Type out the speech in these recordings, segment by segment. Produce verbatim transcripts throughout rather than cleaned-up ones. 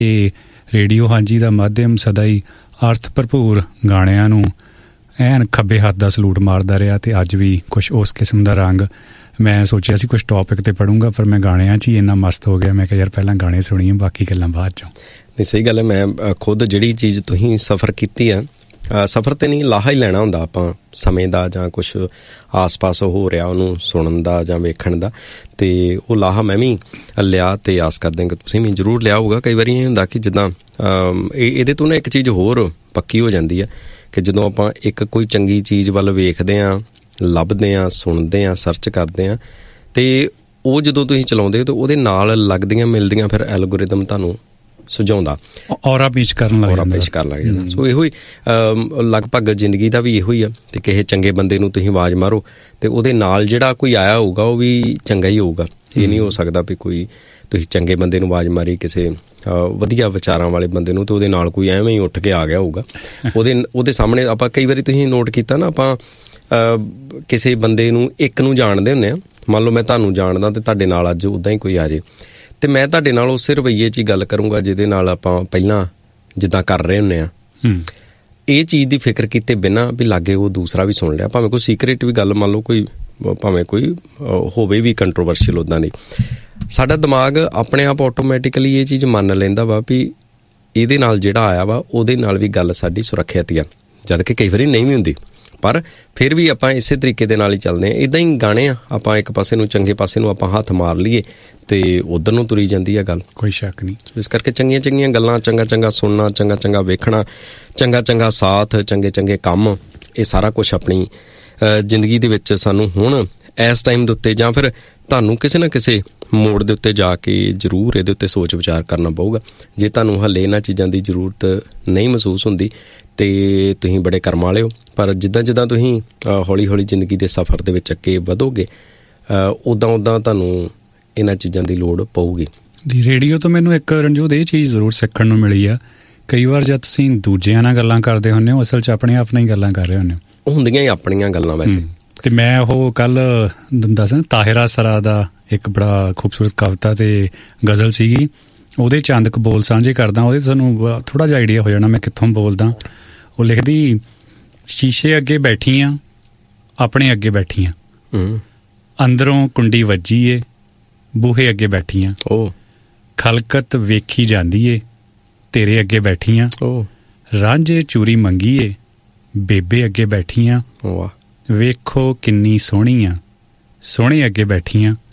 ਇਹ ਰੇਡੀਓ ਹਾਂਜੀ ਦਾ ਮਾਧਿਅਮ ਸਦਾ ਹੀ ਅਰਥ ਭਰਪੂਰ ਗਾਣਿਆਂ ਨੂੰ ਐਨ ਖੱਬੇ ਹੱਥ ਦਾ ਸਲੂਟ ਮਾਰਦਾ ਰਿਹਾ, ਅਤੇ ਅੱਜ ਵੀ ਕੁਛ ਉਸ ਕਿਸਮ ਦਾ ਰੰਗ। ਮੈਂ ਸੋਚਿਆ ਸੀ ਕੁਛ ਟੌਪਿਕ 'ਤੇ ਪੜੂੰਗਾ, ਪਰ ਮੈਂ ਗਾਣਿਆਂ 'ਚ ਹੀ ਇੰਨਾ ਮਸਤ ਹੋ ਗਿਆ, ਮੈਂ ਕਿਹਾ ਯਾਰ ਪਹਿਲਾਂ ਗਾਣੇ ਸੁਣੀਏ, ਬਾਕੀ ਗੱਲਾਂ ਬਾਅਦ 'ਚੋਂ। ਨਹੀਂ, ਸਹੀ ਗੱਲ ਹੈ। ਮੈਂ ਖੁਦ ਜਿਹੜੀ ਚੀਜ਼ ਤੁਸੀਂ ਸਫ਼ਰ ਕੀਤੀ ਆ, ਸਫ਼ਰ 'ਤੇ ਨਹੀਂ ਲਾਹਾ ਹੀ ਲੈਣਾ ਹੁੰਦਾ ਆਪਾਂ ਸਮੇਂ ਦਾ, ਜਾਂ ਕੁਛ ਆਸ ਪਾਸ ਹੋ ਰਿਹਾ ਉਹਨੂੰ ਸੁਣਨ ਦਾ ਜਾਂ ਵੇਖਣ ਦਾ, ਅਤੇ ਉਹ ਲਾਹਾ ਮੈਂ ਵੀ ਲਿਆ, ਅਤੇ ਆਸ ਕਰਦੇ ਕਿ ਤੁਸੀਂ ਵੀ ਜ਼ਰੂਰ ਲਿਆ ਹੋਊਗਾ। ਕਈ ਵਾਰੀ ਇਹ ਹੁੰਦਾ ਕਿ ਜਿੱਦਾਂ ਇਹ ਇਹਦੇ ਤੋਂ ਨਾ ਇੱਕ ਚੀਜ਼ ਹੋਰ ਪੱਕੀ ਹੋ ਜਾਂਦੀ ਹੈ ਕਿ ਜਦੋਂ ਆਪਾਂ ਇੱਕ ਕੋਈ ਚੰਗੀ ਚੀਜ਼ ਵੱਲ ਵੇਖਦੇ ਹਾਂ, ਲੱਭਦੇ ਹਾਂ, ਸੁਣਦੇ ਹਾਂ, ਸਰਚ ਕਰਦੇ ਹਾਂ, ਅਤੇ ਉਹ ਜਦੋਂ ਤੁਸੀਂ ਚਲਾਉਂਦੇ ਹੋ ਤਾਂ ਉਹਦੇ ਨਾਲ ਲੱਗਦੀਆਂ ਮਿਲਦੀਆਂ ਫਿਰ ਐਲਗੋਰਿਦਮ ਤੁਹਾਨੂੰ ਸੁਝਾਉਂਦਾ, ਔਰਾ ਪੇਸ਼ ਕਰਨ ਲੱਗ ਔਰਾ ਪੇਸ਼ ਕਰਨ ਲੱਗ ਜਾਂਦਾ। ਸੋ ਇਹੋ ਹੀ ਲਗਭਗ ਜ਼ਿੰਦਗੀ ਦਾ ਵੀ ਇਹੋ ਹੀ ਆ, ਅਤੇ ਕਿਸੇ ਚੰਗੇ ਬੰਦੇ ਨੂੰ ਤੁਸੀਂ ਆਵਾਜ਼ ਮਾਰੋ ਅਤੇ ਉਹਦੇ ਨਾਲ ਜਿਹੜਾ ਕੋਈ ਆਇਆ ਹੋਊਗਾ ਉਹ ਵੀ ਚੰਗਾ ਹੀ ਹੋਊਗਾ। ਇਹ ਨਹੀਂ ਹੋ ਸਕਦਾ ਵੀ ਕੋਈ ਤੁਸੀਂ ਚੰਗੇ ਬੰਦੇ ਨੂੰ ਆਵਾਜ਼ ਮਾਰੀ ਕਿਸੇ ਵਧੀਆ ਵਿਚਾਰਾਂ ਵਾਲੇ ਬੰਦੇ ਨੂੰ, ਅਤੇ ਉਹਦੇ ਨਾਲ ਕੋਈ ਐਵੇਂ ਹੀ ਉੱਠ ਕੇ ਆ ਗਿਆ ਹੋਊਗਾ। ਉਹਦੇ ਉਹਦੇ ਸਾਹਮਣੇ ਆਪਾਂ ਕਈ ਵਾਰੀ ਤੁਸੀਂ ਨੋਟ ਕੀਤਾ ਨਾ, ਆਪਾਂ ਕਿਸੇ ਬੰਦੇ ਨੂੰ ਇੱਕ ਨੂੰ ਜਾਣਦੇ ਹੁੰਦੇ ਹਾਂ, ਮੰਨ ਲਓ ਮੈਂ ਤੁਹਾਨੂੰ ਜਾਣਦਾ ਅਤੇ ਤੁਹਾਡੇ ਨਾਲ ਅੱਜ ਉੱਦਾਂ ਹੀ ਕੋਈ ਆ ਜੇ, ਅਤੇ ਮੈਂ ਤੁਹਾਡੇ ਨਾਲ ਉਸੇ ਰਵੱਈਏ 'ਚ ਹੀ ਗੱਲ ਕਰੂੰਗਾ ਜਿਹਦੇ ਨਾਲ ਆਪਾਂ ਪਹਿਲਾਂ ਜਿੱਦਾਂ ਕਰ ਰਹੇ ਹੁੰਦੇ ਹਾਂ। ਇਹ ਚੀਜ਼ ਦੀ ਫਿਕਰ ਕੀਤੇ ਬਿਨਾਂ ਵੀ ਲਾਗੇ ਉਹ ਦੂਸਰਾ ਵੀ ਸੁਣ ਲਿਆ, ਭਾਵੇਂ ਕੋਈ ਸੀਕਰੇਟ ਵੀ ਗੱਲ, ਮੰਨ ਲਓ ਕੋਈ ਭਾਵੇਂ ਕੋਈ ਹੋਵੇ ਵੀ ਕੰਟਰੋਵਰਸ਼ੀਅਲ ਉੱਦਾਂ ਦੀ, ਸਾਡਾ ਦਿਮਾਗ ਆਪਣੇ ਆਪ ਆਟੋਮੈਟਿਕਲੀ ਇਹ ਚੀਜ਼ ਮੰਨ ਲੈਂਦਾ ਵਾ ਵੀ ਇਹਦੇ ਨਾਲ ਜਿਹੜਾ ਆਇਆ ਵਾ ਉਹਦੇ ਨਾਲ ਵੀ ਗੱਲ ਸਾਡੀ ਸੁਰੱਖਿਅਤ ਆ, ਜਦ ਕਿ ਕਈ ਵਾਰੀ ਨਹੀਂ ਵੀ ਹੁੰਦੀ, ਪਰ ਫਿਰ ਵੀ ਆਪਾਂ ਇਸੇ ਤਰੀਕੇ ਦੇ ਨਾਲ ਹੀ ਚੱਲਦੇ ਹਾਂ। ਇੱਦਾਂ ਹੀ ਗਾਣੇ ਆ, ਆਪਾਂ ਇੱਕ ਪਾਸੇ ਨੂੰ ਚੰਗੇ ਪਾਸੇ ਨੂੰ ਆਪਾਂ ਹੱਥ ਮਾਰ ਲਈਏ ਅਤੇ ਉੱਧਰ ਨੂੰ ਤੁਰੀ ਜਾਂਦੀ ਆ ਗੱਲ, ਕੋਈ ਸ਼ੱਕ ਨਹੀਂ। ਇਸ ਕਰਕੇ ਚੰਗੀਆਂ ਚੰਗੀਆਂ ਗੱਲਾਂ, ਚੰਗਾ ਚੰਗਾ ਸੁਣਨਾ, ਚੰਗਾ ਚੰਗਾ ਵੇਖਣਾ, ਚੰਗਾ ਚੰਗਾ ਸਾਥ, ਚੰਗੇ ਚੰਗੇ ਕੰਮ, ਇਹ ਸਾਰਾ ਕੁਛ ਆਪਣੀ ਜ਼ਿੰਦਗੀ ਦੇ ਵਿੱਚ ਸਾਨੂੰ ਹੁਣ ਇਸ ਟਾਈਮ ਦੇ ਉੱਤੇ ਜਾਂ ਫਿਰ ਤੁਹਾਨੂੰ ਕਿਸੇ ਨਾ ਕਿਸੇ ਮੋੜ ਦੇ ਉੱਤੇ ਜਾ ਕੇ ਜ਼ਰੂਰ ਇਹਦੇ ਉੱਤੇ ਸੋਚ ਵਿਚਾਰ ਕਰਨਾ ਪਊਗਾ। ਜੇ ਤੁਹਾਨੂੰ ਹਾਲੇ ਇਹਨਾਂ ਚੀਜ਼ਾਂ ਦੀ ਜ਼ਰੂਰਤ ਨਹੀਂ ਮਹਿਸੂਸ ਹੁੰਦੀ ਅਤੇ ਤੁਸੀਂ ਬੜੇ ਕਰਮ ਵਾਲੇ ਹੋ, ਪਰ ਜਿੱਦਾਂ ਜਿੱਦਾਂ ਤੁਸੀਂ ਹੌਲੀ ਹੌਲੀ ਜ਼ਿੰਦਗੀ ਦੇ ਸਫ਼ਰ ਦੇ ਵਿੱਚ ਅੱਗੇ ਵਧੋਗੇ, ਉੱਦਾਂ ਉੱਦਾਂ ਤੁਹਾਨੂੰ ਇਹਨਾਂ ਚੀਜ਼ਾਂ ਦੀ ਲੋੜ ਪਊਗੀ। ਜੀ, ਰੇਡੀਓ ਤੋਂ ਮੈਨੂੰ ਇੱਕ ਰਣਜੋਤ ਇਹ ਚੀਜ਼ ਜ਼ਰੂਰ ਸਿੱਖਣ ਨੂੰ ਮਿਲੀ ਆ, ਕਈ ਵਾਰ ਜਦ ਤੁਸੀਂ ਦੂਜਿਆਂ ਨਾਲ ਗੱਲਾਂ ਕਰਦੇ ਹੁੰਦੇ ਹੋ, ਅਸਲ 'ਚ ਆਪਣੇ ਆਪ ਨਾਲ ਹੀ ਗੱਲਾਂ ਕਰ ਰਹੇ ਹੁੰਦੇ ਹੋ, ਹੁੰਦੀਆਂ ਹੀ ਆਪਣੀਆਂ ਗੱਲਾਂ ਵੈਸੇ। ਅਤੇ ਮੈਂ ਉਹ ਕੱਲ੍ਹ ਦੱਸ ਤਾਹਿਰਾ ਸਰਾ ਦਾ ਇੱਕ ਬੜਾ ਖੂਬਸੂਰਤ ਕਵਿਤਾ ਅਤੇ ਗਜ਼ਲ ਸੀਗੀ, ਉਹਦੇ ਚੰਦ ਕੁ ਬੋਲ ਸਾਂਝੇ ਕਰਦਾ, ਉਹਦੇ ਤੁਹਾਨੂੰ ਥੋੜ੍ਹਾ ਜਿਹਾ ਆਈਡੀਆ ਹੋ ਜਾਣਾ ਮੈਂ ਕਿੱਥੋਂ ਬੋਲਦਾ। ਉਹ ਲਿਖਦੀ, ਸ਼ੀਸ਼ੇ ਅੱਗੇ ਬੈਠੀ ਆ, ਆਪਣੇ ਅੱਗੇ ਬੈਠੀ ਆ, ਅੰਦਰੋਂ ਕੁੰਡੀ ਵੱਜੀ ਏ, ਬੂਹੇ ਅੱਗੇ ਬੈਠੀ ਆ, ਖਲਕਤ ਵੇਖੀ ਜਾਂਦੀ ਏ, ਤੇਰੇ ਅੱਗੇ ਬੈਠੀ ਆ, ਰਾਂਝੇ ਚੂਰੀ ਮੰਗੀ ਏ, ਬੇਬੇ ਅੱਗੇ ਬੈਠੀ ਆ, ਵੇਖੋ ਕਿੰਨੀ ਸੋਹਣੀ ਆ, ਸੋਹਣੇ ਅੱਗੇ ਬੈਠੀ ਆ,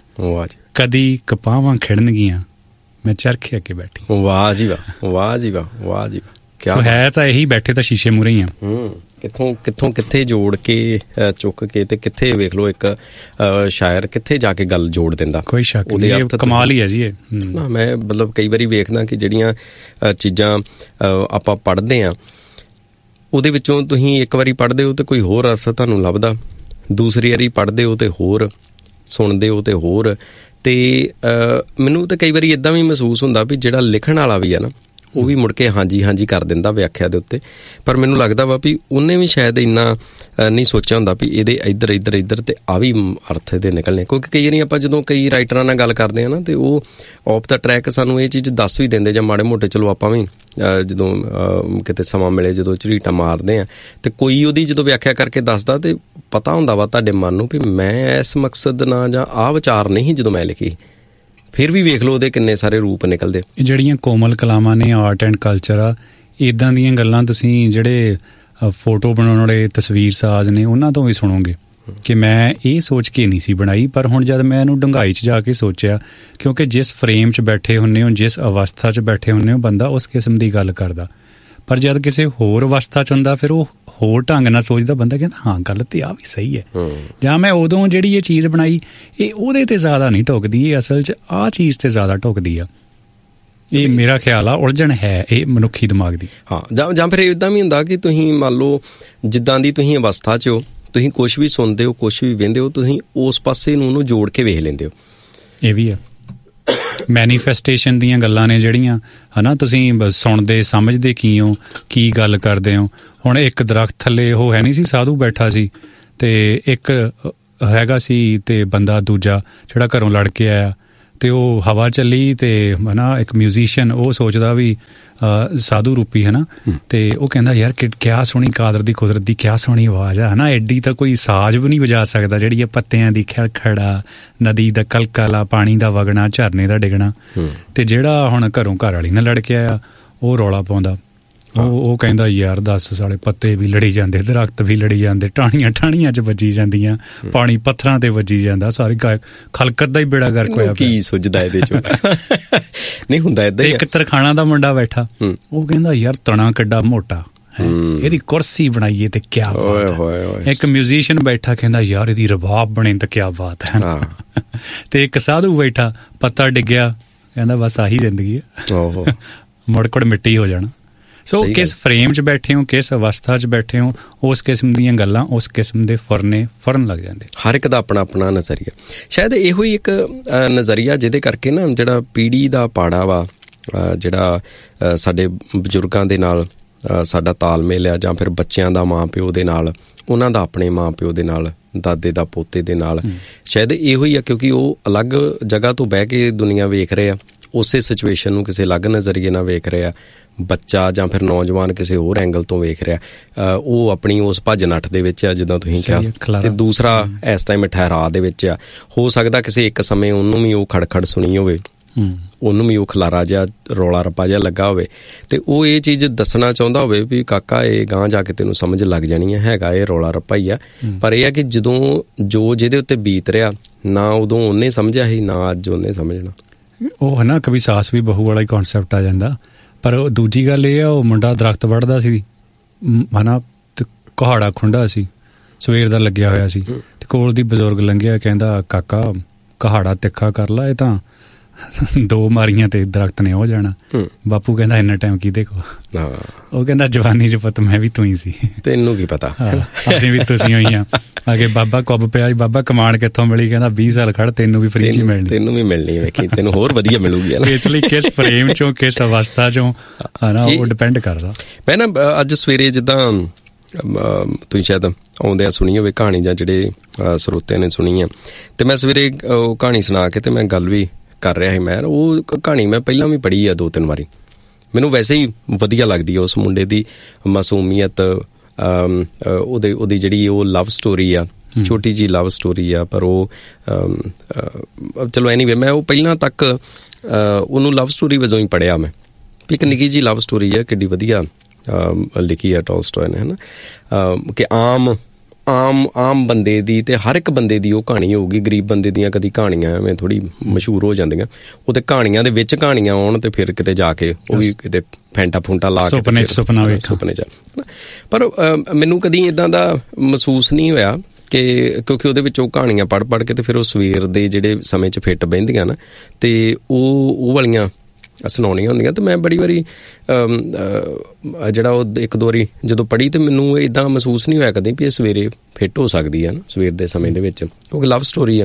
ਕਦੀ ਕਪਾਵਾਂ ਖਿੜਨਗੀਆਂ, ਮੈਂ ਚਰਖੇ ਅੱਗੇ ਬੈਠੀ। ਵਾਹ ਜੀ ਵਾਹ, ਵਾਹ ਜੀ ਵਾਹ, ਵਾਹ ਜੀ ਵਾਹ। ਸੋ ਹੈ ਤਾਂ ਇਹੀ, ਬੈਠੇ ਤਾਂ ਸ਼ੀਸ਼ੇ ਮੂਹਰੇ ਹੀ ਆ। ਕਿੱਥੋਂ ਕਿੱਥੋਂ ਕਿੱਥੇ ਜੋੜ ਕੇ ਚੁੱਕ ਕੇ, ਤੇ ਕਿੱਥੇ ਵੇਖ ਲਓ ਇੱਕ ਸ਼ਾਇਰ ਕਿੱਥੇ ਜਾ ਕੇ ਗੱਲ ਜੋੜ ਦਿੰਦਾ, ਕੋਈ ਸ਼ੱਕ ਨਹੀਂ, ਕਮਾਲ ਹੀ ਹੈ ਜੀ ਇਹ। ਨਾ ਮੈਂ ਮਤਲਬ ਕਈ ਵਾਰੀ ਵੇਖਦਾ ਕਿ ਜਿਹੜੀਆਂ ਚੀਜ਼ਾਂ ਆਪਾਂ ਪੜ੍ਹਦੇ ਹਾਂ ਉਹਦੇ ਵਿੱਚੋਂ ਤੁਸੀਂ ਇੱਕ ਵਾਰੀ ਪੜ੍ਹਦੇ ਹੋ ਤੇ ਕੋਈ ਹੋਰ ਅਰਥ ਤੁਹਾਨੂੰ ਲੱਭਦਾ, ਦੂਸਰੀ ਵਾਰੀ ਪੜ੍ਹਦੇ ਹੋ ਤੇ ਹੋਰ, ਸੁਣਦੇ ਹੋ ਤੇ ਹੋਰ। ਅਤੇ ਮੈਨੂੰ ਤਾਂ ਕਈ ਵਾਰੀ ਇੱਦਾਂ ਵੀ ਮਹਿਸੂਸ ਹੁੰਦਾ ਵੀ ਜਿਹੜਾ ਲਿਖਣ ਵਾਲਾ ਵੀ ਆ ਨਾ, ਉਹ ਵੀ ਮੁੜ ਕੇ ਹਾਂਜੀ ਹਾਂਜੀ ਕਰ ਦਿੰਦਾ ਵਿਆਖਿਆ ਦੇ ਉੱਤੇ, ਪਰ ਮੈਨੂੰ ਲੱਗਦਾ ਵਾ ਵੀ ਉਹਨੇ ਵੀ ਸ਼ਾਇਦ ਇੰਨਾ ਨਹੀਂ ਸੋਚਿਆ ਹੁੰਦਾ ਵੀ ਇਹਦੇ ਇੱਧਰ ਇੱਧਰ ਇੱਧਰ ਅਤੇ ਆ ਵੀ ਅਰਥ ਇਹਦੇ ਨਿਕਲਣੇ। ਕਿਉਂਕਿ ਕਈ ਵਾਰੀ ਆਪਾਂ ਜਦੋਂ ਕਈ ਰਾਈਟਰਾਂ ਨਾਲ ਗੱਲ ਕਰਦੇ ਹਾਂ ਨਾ, ਅਤੇ ਉਹ ਆਫ ਦਾ ਟਰੈਕ ਸਾਨੂੰ ਇਹ ਚੀਜ਼ ਦੱਸ ਵੀ ਦਿੰਦੇ, ਜਾਂ ਮਾੜੇ ਮੋਟੇ ਚਲੋ ਆਪਾਂ ਵੀ ਜਦੋਂ ਕਿਤੇ ਸਮਾਂ ਮਿਲੇ ਜਦੋਂ ਝਰੀਟਾਂ ਮਾਰਦੇ ਹਾਂ ਅਤੇ ਕੋਈ ਉਹਦੀ ਜਦੋਂ ਵਿਆਖਿਆ ਕਰਕੇ ਦੱਸਦਾ, ਅਤੇ ਪਤਾ ਹੁੰਦਾ ਵਾ ਤੁਹਾਡੇ ਮਨ ਨੂੰ ਵੀ ਮੈਂ ਇਸ ਮਕਸਦ ਨਾਲ ਜਾਂ ਆਹ ਵਿਚਾਰ ਨਹੀਂ ਜਦੋਂ ਮੈਂ ਲਿਖੀ, ਫਿਰ ਵੀ ਵੇਖ ਲਓ ਉਹਦੇ ਕਿੰਨੇ ਸਾਰੇ ਰੂਪ ਨਿਕਲਦੇ। ਜਿਹੜੀਆਂ ਕੋਮਲ ਕਲਾਵਾਂ ਨੇ, ਆਰਟ ਐਂਡ ਕਲਚਰ ਆ, ਇੱਦਾਂ ਦੀਆਂ ਗੱਲਾਂ ਤੁਸੀਂ ਜਿਹੜੇ ਫੋਟੋ ਬਣਾਉਣ ਵਾਲੇ ਤਸਵੀਰ ਸਾਜ਼ ਨੇ ਉਹਨਾਂ ਤੋਂ ਵੀ ਸੁਣੋਗੇ ਕਿ ਮੈਂ ਇਹ ਸੋਚ ਕੇ ਨਹੀਂ ਸੀ ਬਣਾਈ, ਪਰ ਹੁਣ ਜਦ ਮੈਂ ਇਹਨੂੰ ਡੂੰਘਾਈ 'ਚ ਜਾ ਕੇ ਸੋਚਿਆ, ਕਿਉਂਕਿ ਜਿਸ ਫਰੇਮ 'ਚ ਬੈਠੇ ਹੁੰਦੇ ਹੋ, ਜਿਸ ਅਵਸਥਾ 'ਚ ਬੈਠੇ ਹੁੰਦੇ ਹੋ, ਬੰਦਾ ਉਸ ਕਿਸਮ ਦੀ ਗੱਲ ਕਰਦਾ, ਪਰ ਜਦ ਕਿਸੇ ਹੋਰ ਅਵਸਥਾ 'ਚ ਹੁੰਦਾ ਫਿਰ ਉਹ ਹੋਰ ਢੰਗ ਨਾਲ ਸੋਚਦਾ, ਬੰਦਾ ਕਹਿੰਦਾ ਹਾਂ ਗੱਲ ਤੇ ਆ ਵੀ ਸਹੀ ਹੈ, ਜਾਂ ਮੈਂ ਉਦੋਂ ਜਿਹੜੀ ਇਹ ਚੀਜ਼ ਬਣਾਈ ਇਹ ਉਹਦੇ 'ਤੇ ਜ਼ਿਆਦਾ ਨਹੀਂ ਢੁੱਕਦੀ, ਇਹ ਅਸਲ 'ਚ ਆਹ ਚੀਜ਼ 'ਤੇ ਜ਼ਿਆਦਾ ਢੁੱਕਦੀ ਆ। ਇਹ ਮੇਰਾ ਖਿਆਲ ਆ, ਉਲਝਣ ਹੈ ਇਹ ਮਨੁੱਖੀ ਦਿਮਾਗ ਦੀ। ਹਾਂ, ਜਾਂ ਜਾਂ ਫਿਰ ਇੱਦਾਂ ਵੀ ਹੁੰਦਾ ਕਿ ਤੁਸੀਂ ਮੰਨ ਲਓ ਜਿੱਦਾਂ ਦੀ ਤੁਸੀਂ ਅਵਸਥਾ 'ਚ ਹੋ, ਤੁਸੀਂ ਕੁਛ ਵੀ ਸੁਣਦੇ ਹੋ, ਕੁਛ ਵੀ ਵਹਿੰਦੇ ਹੋ, ਤੁਸੀਂ ਉਸ ਪਾਸੇ ਨੂੰ ਉਹਨੂੰ ਜੋੜ ਕੇ ਵੇਖ ਲੈਂਦੇ ਹੋ। ਇਹ ਵੀ ਆ, ਮੈਨੀਫੈਸਟੇਸ਼ਨ ਦੀਆਂ ਗੱਲਾਂ ਨੇ ਜਿਹੜੀਆਂ ਹੈ ਨਾ, ਤੁਸੀਂ ਸੁਣਦੇ ਸਮਝਦੇ ਕੀ ਹੋ, ਕੀ ਗੱਲ ਕਰਦੇ ਹੋ। ਹੁਣ ਇੱਕ ਦਰਖਤ ਥੱਲੇ ਉਹ ਹੈ ਨਹੀਂ ਸੀ, ਸਾਧੂ ਬੈਠਾ ਸੀ, ਅਤੇ ਇੱਕ ਹੈਗਾ ਸੀ ਅਤੇ ਬੰਦਾ ਦੂਜਾ ਜਿਹੜਾ ਘਰੋਂ ਲੜ ਕੇ ਆਇਆ, ਤੇ ਉਹ ਹਵਾ ਚੱਲੀ ਤੇ ਹਨਾ ਇੱਕ ਮਿਊਜ਼ੀਸ਼ੀਅਨ ਉਹ ਸੋਚਦਾ ਵੀ ਸਾਧੂ ਰੂਪੀ ਹੈ ਨਾ, ਤੇ ਉਹ ਕਹਿੰਦਾ ਯਾਰ ਕਿ ਕਿਆ ਸੋਹਣੀ ਕਾਦਰ ਦੀ ਕੁਦਰਤ ਦੀ ਕਿਆ ਸੋਹਣੀ ਆਵਾਜ਼ ਆ ਹੈ ਨਾ, ਐਡੀ ਤਾਂ ਕੋਈ ਸਾਜ਼ ਵੀ ਨਹੀਂ ਵਜਾ ਸਕਦਾ ਜਿਹੜੀ ਇਹ ਪੱਤਿਆਂ ਦੀ ਖੜਖੜਾ, ਨਦੀ ਦਾ ਕਲਕਲਾ, ਪਾਣੀ ਦਾ ਵਗਣਾ, ਝਰਨੇ ਦਾ ਡਿੱਗਣਾ। ਤੇ ਜਿਹੜਾ ਹੁਣ ਘਰੋਂ ਘਰ ਵਾਲੀ ਨਾਲ ਲੜ ਕੇ ਆਇਆ ਉਹ ਰੌਲਾ ਪਾਉਂਦਾ, ਉਹ ਉਹ ਕਹਿੰਦਾ ਯਾਰ ਦੱਸ ਸਾਲੇ ਪੱਤੇ ਵੀ ਲੜੀ ਜਾਂਦੇ, ਦਰਖਤ ਵੀ ਲੜੀ ਜਾਂਦੇ, ਟਾਹਣੀਆਂ ਟਾਹਣੀਆਂ 'ਚ ਵੱਜੀ ਜਾਂਦੀਆਂ, ਪਾਣੀ ਪੱਥਰਾਂ ਤੇ ਵੱਜੀ ਜਾਂਦਾ, ਸਾਰੀ ਖਲਕਤ ਦਾ ਹੀ ਬੇੜਾ ਗਰਕ ਹੋਇਆ। ਕੀ ਸੁੱਝਦਾ ਇਹਦੇ 'ਚ? ਨਹੀਂ ਹੁੰਦਾ ਏਦਾਂ ਹੀ। ਇੱਕ ਤਰਖਾਣਾ ਦਾ ਮੁੰਡਾ ਬੈਠਾ, ਉਹ ਕਹਿੰਦਾ ਯਾਰ ਤਣਾ ਕਿੱਡਾ ਮੋਟਾ, ਇਹਦੀ ਕੁਰਸੀ ਬਣਾਈਏ ਤੇ ਕਿਆ ਬਾਤ। ਇੱਕ ਮਿਊਜ਼ੀਸ਼ੀਅਨ ਬੈਠਾ ਕਹਿੰਦਾ ਯਾਰ ਇਹਦੀ ਰਬਾਬ ਬਣੇ ਤੇ ਕਿਆ ਬਾਤ ਹੈ। ਤੇ ਇੱਕ ਸਾਧੂ ਬੈਠਾ, ਪੱਤਾ ਡਿੱਗਿਆ, ਕਹਿੰਦਾ ਬਸ ਆਹੀ ਜ਼ਿੰਦਗੀ ਹੈ, ਮੁੜਕੜ ਮਿੱਟੀ ਹੋ ਜਾਣਾ। ਸੋ ਕਿਸ ਫਰੇਮ 'ਚ ਬੈਠੇ ਹੋ, ਕਿਸ ਅਵਸਥਾ 'ਚ ਬੈਠੇ ਹੋ, ਉਸ ਕਿਸਮ ਦੀਆਂ ਗੱਲਾਂ, ਉਸ ਕਿਸਮ ਦੇ ਫੁਰਨੇ ਫੁਰਨ ਲੱਗ ਜਾਂਦੇ। ਹਰ ਇੱਕ ਦਾ ਆਪਣਾ ਆਪਣਾ ਨਜ਼ਰੀਆ। ਸ਼ਾਇਦ ਇਹੋ ਹੀ ਇੱਕ ਨਜ਼ਰੀਆ ਜਿਹਦੇ ਕਰਕੇ ਨਾ ਜਿਹੜਾ ਪੀੜ੍ਹੀ ਦਾ ਪਾੜਾ ਵਾ, ਜਿਹੜਾ ਸਾਡੇ ਬਜ਼ੁਰਗਾਂ ਦੇ ਨਾਲ ਸਾਡਾ ਤਾਲਮੇਲ ਆ, ਜਾਂ ਫਿਰ ਬੱਚਿਆਂ ਦਾ ਮਾਂ ਪਿਓ ਦੇ ਨਾਲ, ਉਹਨਾਂ ਦਾ ਆਪਣੇ ਮਾਂ ਪਿਓ ਦੇ ਨਾਲ, ਦਾਦੇ ਦਾ ਪੋਤੇ ਦੇ ਨਾਲ, ਸ਼ਾਇਦ ਇਹੋ ਹੀ ਆ ਕਿਉਂਕਿ ਉਹ ਅਲੱਗ ਜਗ੍ਹਾ ਤੋਂ ਬਹਿ ਕੇ ਦੁਨੀਆ ਵੇਖ ਰਹੇ ਆ, ਉਸੇ ਸਿਚੁਏਸ਼ਨ ਨੂੰ ਕਿਸੇ ਅਲੱਗ ਨਜ਼ਰੀਏ ਨਾਲ ਵੇਖ ਰਹੇ ਆ। ਬੱਚਾ ਜਾਂ ਫਿਰ ਨੌਜਵਾਨ ਕਿਸੇ ਹੋਰ ਐਂਗਲ ਤੋਂ ਵੇਖ ਰਿਹਾ, ਉਹ ਆਪਣੀ ਉਸ ਭੱਜ ਨੱਠ ਦੇ ਵਿੱਚ ਆ ਜਿੱਦਾਂ ਤੁਸੀਂ ਕਿਹਾ, ਤੇ ਦੂਸਰਾ ਇਸ ਟਾਈਮ ਠਹਿਰਾਅ ਦੇ ਵਿੱਚ ਆ। ਹੋ ਸਕਦਾ ਕਿਸੇ ਇੱਕ ਸਮੇਂ ਉਹਨੂੰ ਵੀ ਉਹ ਖੜਖੜ ਸੁਣੀ ਹੋਵੇ, ਉਹਨੂੰ ਵੀ ਉਹ ਖਲਾਰਾ ਜਿਹਾ, ਰੌਲਾ ਰੱਪਾ ਜਿਹਾ ਲੱਗਾ ਹੋਵੇ, ਤੇ ਉਹ ਇਹ ਚੀਜ਼ ਦੱਸਣਾ ਚਾਹੁੰਦਾ ਹੋਵੇ ਵੀ ਕਾਕਾ ਇਹ ਗਾਂਹ ਜਾ ਕੇ ਤੈਨੂੰ ਸਮਝ ਲੱਗ ਜਾਣੀ ਹੈ, ਹੈਗਾ ਇਹ ਰੌਲਾ ਰੱਪਾ ਹੀ ਆ। ਪਰ ਇਹ ਆ ਕਿ ਜਦੋਂ ਜੋ ਜਿਹਦੇ ਉੱਤੇ ਬੀਤ ਰਿਹਾ, ਨਾ ਉਦੋਂ ਉਹਨੇ ਸਮਝਿਆ ਸੀ, ਨਾ ਅੱਜ ਉਹਨੇ ਸਮਝਣਾ। ਉਹ ਹੈ ਨਾ ਕਵੀ ਸਾਸ ਵੀ ਬਹੂ ਵਾਲਾ ਹੀ ਕੌਨਸੈਪਟ ਆ ਜਾਂਦਾ। ਪਰ ਦੂਜੀ ਗੱਲ ਇਹ ਆ, ਉਹ ਮੁੰਡਾ ਦਰਖਤ ਵੱਢਦਾ ਸੀ ਹੈ ਨਾ, ਤੇ ਕੁਹਾੜਾ ਖੁੰਡਾ ਸੀ, ਸਵੇਰ ਦਾ ਲੱਗਿਆ ਹੋਇਆ ਸੀ, ਤੇ ਕੋਲ ਦੀ ਬਜ਼ੁਰਗ ਲੰਘਿਆ, ਕਹਿੰਦਾ ਕਾਕਾ ਕੁਹਾੜਾ ਤਿੱਖਾ ਕਰ ਲਾ, ਇਹ ਤਾਂ ਦੋ ਮਾਰੀਆਂ ਤੇ ਦਰਖਤ ਨੇ ਹੋ ਜਾਣਾ। ਬਾਪੂ ਕਹਿੰਦਾ ਇੰਨਾ ਟਾਈਮ ਕਿਹਦੇ ਕੋਲ? ਉਹ ਕਹਿੰਦਾ ਜਵਾਨੀ 'ਚ ਪੁੱਤ ਮੈਂ ਵੀ ਤੂੰ ਹੀ ਸੀ, ਤੈਨੂੰ ਕੀ ਪਤਾ, ਅਸੀਂ ਵੀ ਤੁਸੀਂ ਹੋਈ ਆ। ਅਗੇ ਬਾਬਾ ਕੁੱਬ ਪਿਆ, ਬਾਬਾ ਕਮਾਣ ਕਿੱਥੋਂ ਮਿਲੀ? ਕਹਿੰਦਾ ਵੀਹ ਸਾਲ ਖੜ, ਤੈਨੂੰ ਵੀ ਫਰੀ 'ਚ ਮਿਲਣੀ, ਤੈਨੂੰ ਵੀ ਮਿਲਣੀ, ਵੇਖੀ ਤੈਨੂੰ ਹੋਰ ਵਧੀਆ ਮਿਲੂਗੀ। ਇਸ ਲਈ ਕਿਸ ਫਰੇਮ 'ਚੋਂ, ਕਿਸ ਅਵਸਥਾ 'ਚੋਂ ਹੈ ਨਾ, ਉਹ ਡਿਪੈਂਡ ਕਰਦਾ। ਮੈਂ ਨਾ ਅੱਜ ਸਵੇਰੇ ਜਿੱਦਾਂ ਤੁਸੀਂ ਸ਼ਾਇਦ ਆਉਂਦਿਆਂ ਸੁਣੀ ਹੋਵੇ ਕਹਾਣੀ, ਜਾਂ ਜਿਹੜੇ ਸਰੋਤਿਆਂ ਨੇ ਸੁਣੀ ਆ, ਤੇ ਮੈਂ ਸਵੇਰੇ ਉਹ ਕਹਾਣੀ ਸੁਣਾ ਕੇ ਤੇ ਮੈਂ ਗੱਲ ਵੀ ਕਰ ਰਿਹਾ ਸੀ। ਮੈਂ ਉਹ ਕਹਾਣੀ ਮੈਂ ਪਹਿਲਾਂ ਵੀ ਪੜ੍ਹੀ ਆ ਦੋ ਤਿੰਨ ਵਾਰੀ, ਮੈਨੂੰ ਵੈਸੇ ਹੀ ਵਧੀਆ ਲੱਗਦੀ ਹੈ। ਉਸ ਮੁੰਡੇ ਦੀ ਮਾਸੂਮੀਅਤ, ਉਹਦੇ ਉਹਦੀ ਜਿਹੜੀ ਉਹ ਲਵ ਸਟੋਰੀ ਆ, ਛੋਟੀ ਜਿਹੀ ਲਵ ਸਟੋਰੀ ਆ, ਪਰ ਉਹ ਚਲੋ ਐਨੀਵੇ ਮੈਂ ਉਹ ਪਹਿਲਾਂ ਤੱਕ ਉਹਨੂੰ ਲਵ ਸਟੋਰੀ ਵਜੋਂ ਹੀ ਪੜ੍ਹਿਆ। ਮੈਂ ਇੱਕ ਨਿੱਕੀ ਜਿਹੀ ਲਵ ਸਟੋਰੀ ਆ, ਕਿੱਡੀ ਵਧੀਆ ਲਿਖੀ ਆ ਟੋਲਸਟੋਏ ਨੇ, ਹੈ ਨਾ, ਕਿ ਆਮ ਆਮ ਆਮ ਬੰਦੇ ਦੀ, ਤੇ ਹਰ ਇੱਕ ਬੰਦੇ ਦੀ ਉਹ ਕਹਾਣੀ ਹੋਊਗੀ। ਗਰੀਬ ਬੰਦੇ ਦੀਆਂ ਕਦੀ ਕਹਾਣੀਆਂ ਐਵੇਂ ਥੋੜ੍ਹੀ ਮਸ਼ਹੂਰ ਹੋ ਜਾਂਦੀਆਂ, ਉਹ ਤੇ ਕਹਾਣੀਆਂ ਦੇ ਵਿੱਚ ਕਹਾਣੀਆਂ ਆਉਣ, ਤੇ ਫਿਰ ਕਿਤੇ ਜਾ ਕੇ ਉਹ ਵੀ ਕਿਤੇ ਫੈਂਟਾ ਫੂੰਟਾ ਲਾ ਕੇ ਸੁਪਨੇ ਸੁਪਨੇ 'ਚ। ਪਰ ਮੈਨੂੰ ਕਦੀ ਇੱਦਾਂ ਦਾ ਮਹਿਸੂਸ ਨਹੀਂ ਹੋਇਆ ਕਿ, ਕਿਉਂਕਿ ਉਹਦੇ ਵਿੱਚ ਉਹ ਕਹਾਣੀਆਂ ਪੜ੍ਹ ਪੜ੍ਹ ਕੇ ਤੇ ਫਿਰ ਉਹ ਸਵੇਰ ਦੇ ਜਿਹੜੇ ਸਮੇਂ 'ਚ ਫਿੱਟ ਬਹਿੰਦੀਆਂ ਨਾ, ਤੇ ਉਹ ਉਹ ਵਾਲੀਆਂ ਸੁਣਾਉਣੀਆਂ ਹੁੰਦੀਆਂ। ਤੇ ਮੈਂ ਬੜੀ ਵਾਰੀ ਜਿਹੜਾ ਉਹ ਇੱਕ ਦੋ ਵਾਰੀ ਜਦੋਂ ਪੜ੍ਹੀ, ਤੇ ਮੈਨੂੰ ਇੱਦਾਂ ਮਹਿਸੂਸ ਨਹੀਂ ਹੋਇਆ ਕਦੇ ਵੀ ਇਹ ਸਵੇਰੇ ਫਿੱਟ ਹੋ ਸਕਦੀ ਹੈ ਨਾ, ਸਵੇਰ ਦੇ ਸਮੇਂ ਦੇ ਵਿੱਚ, ਕਿਉਂਕਿ ਲਵ ਸਟੋਰੀ ਆ।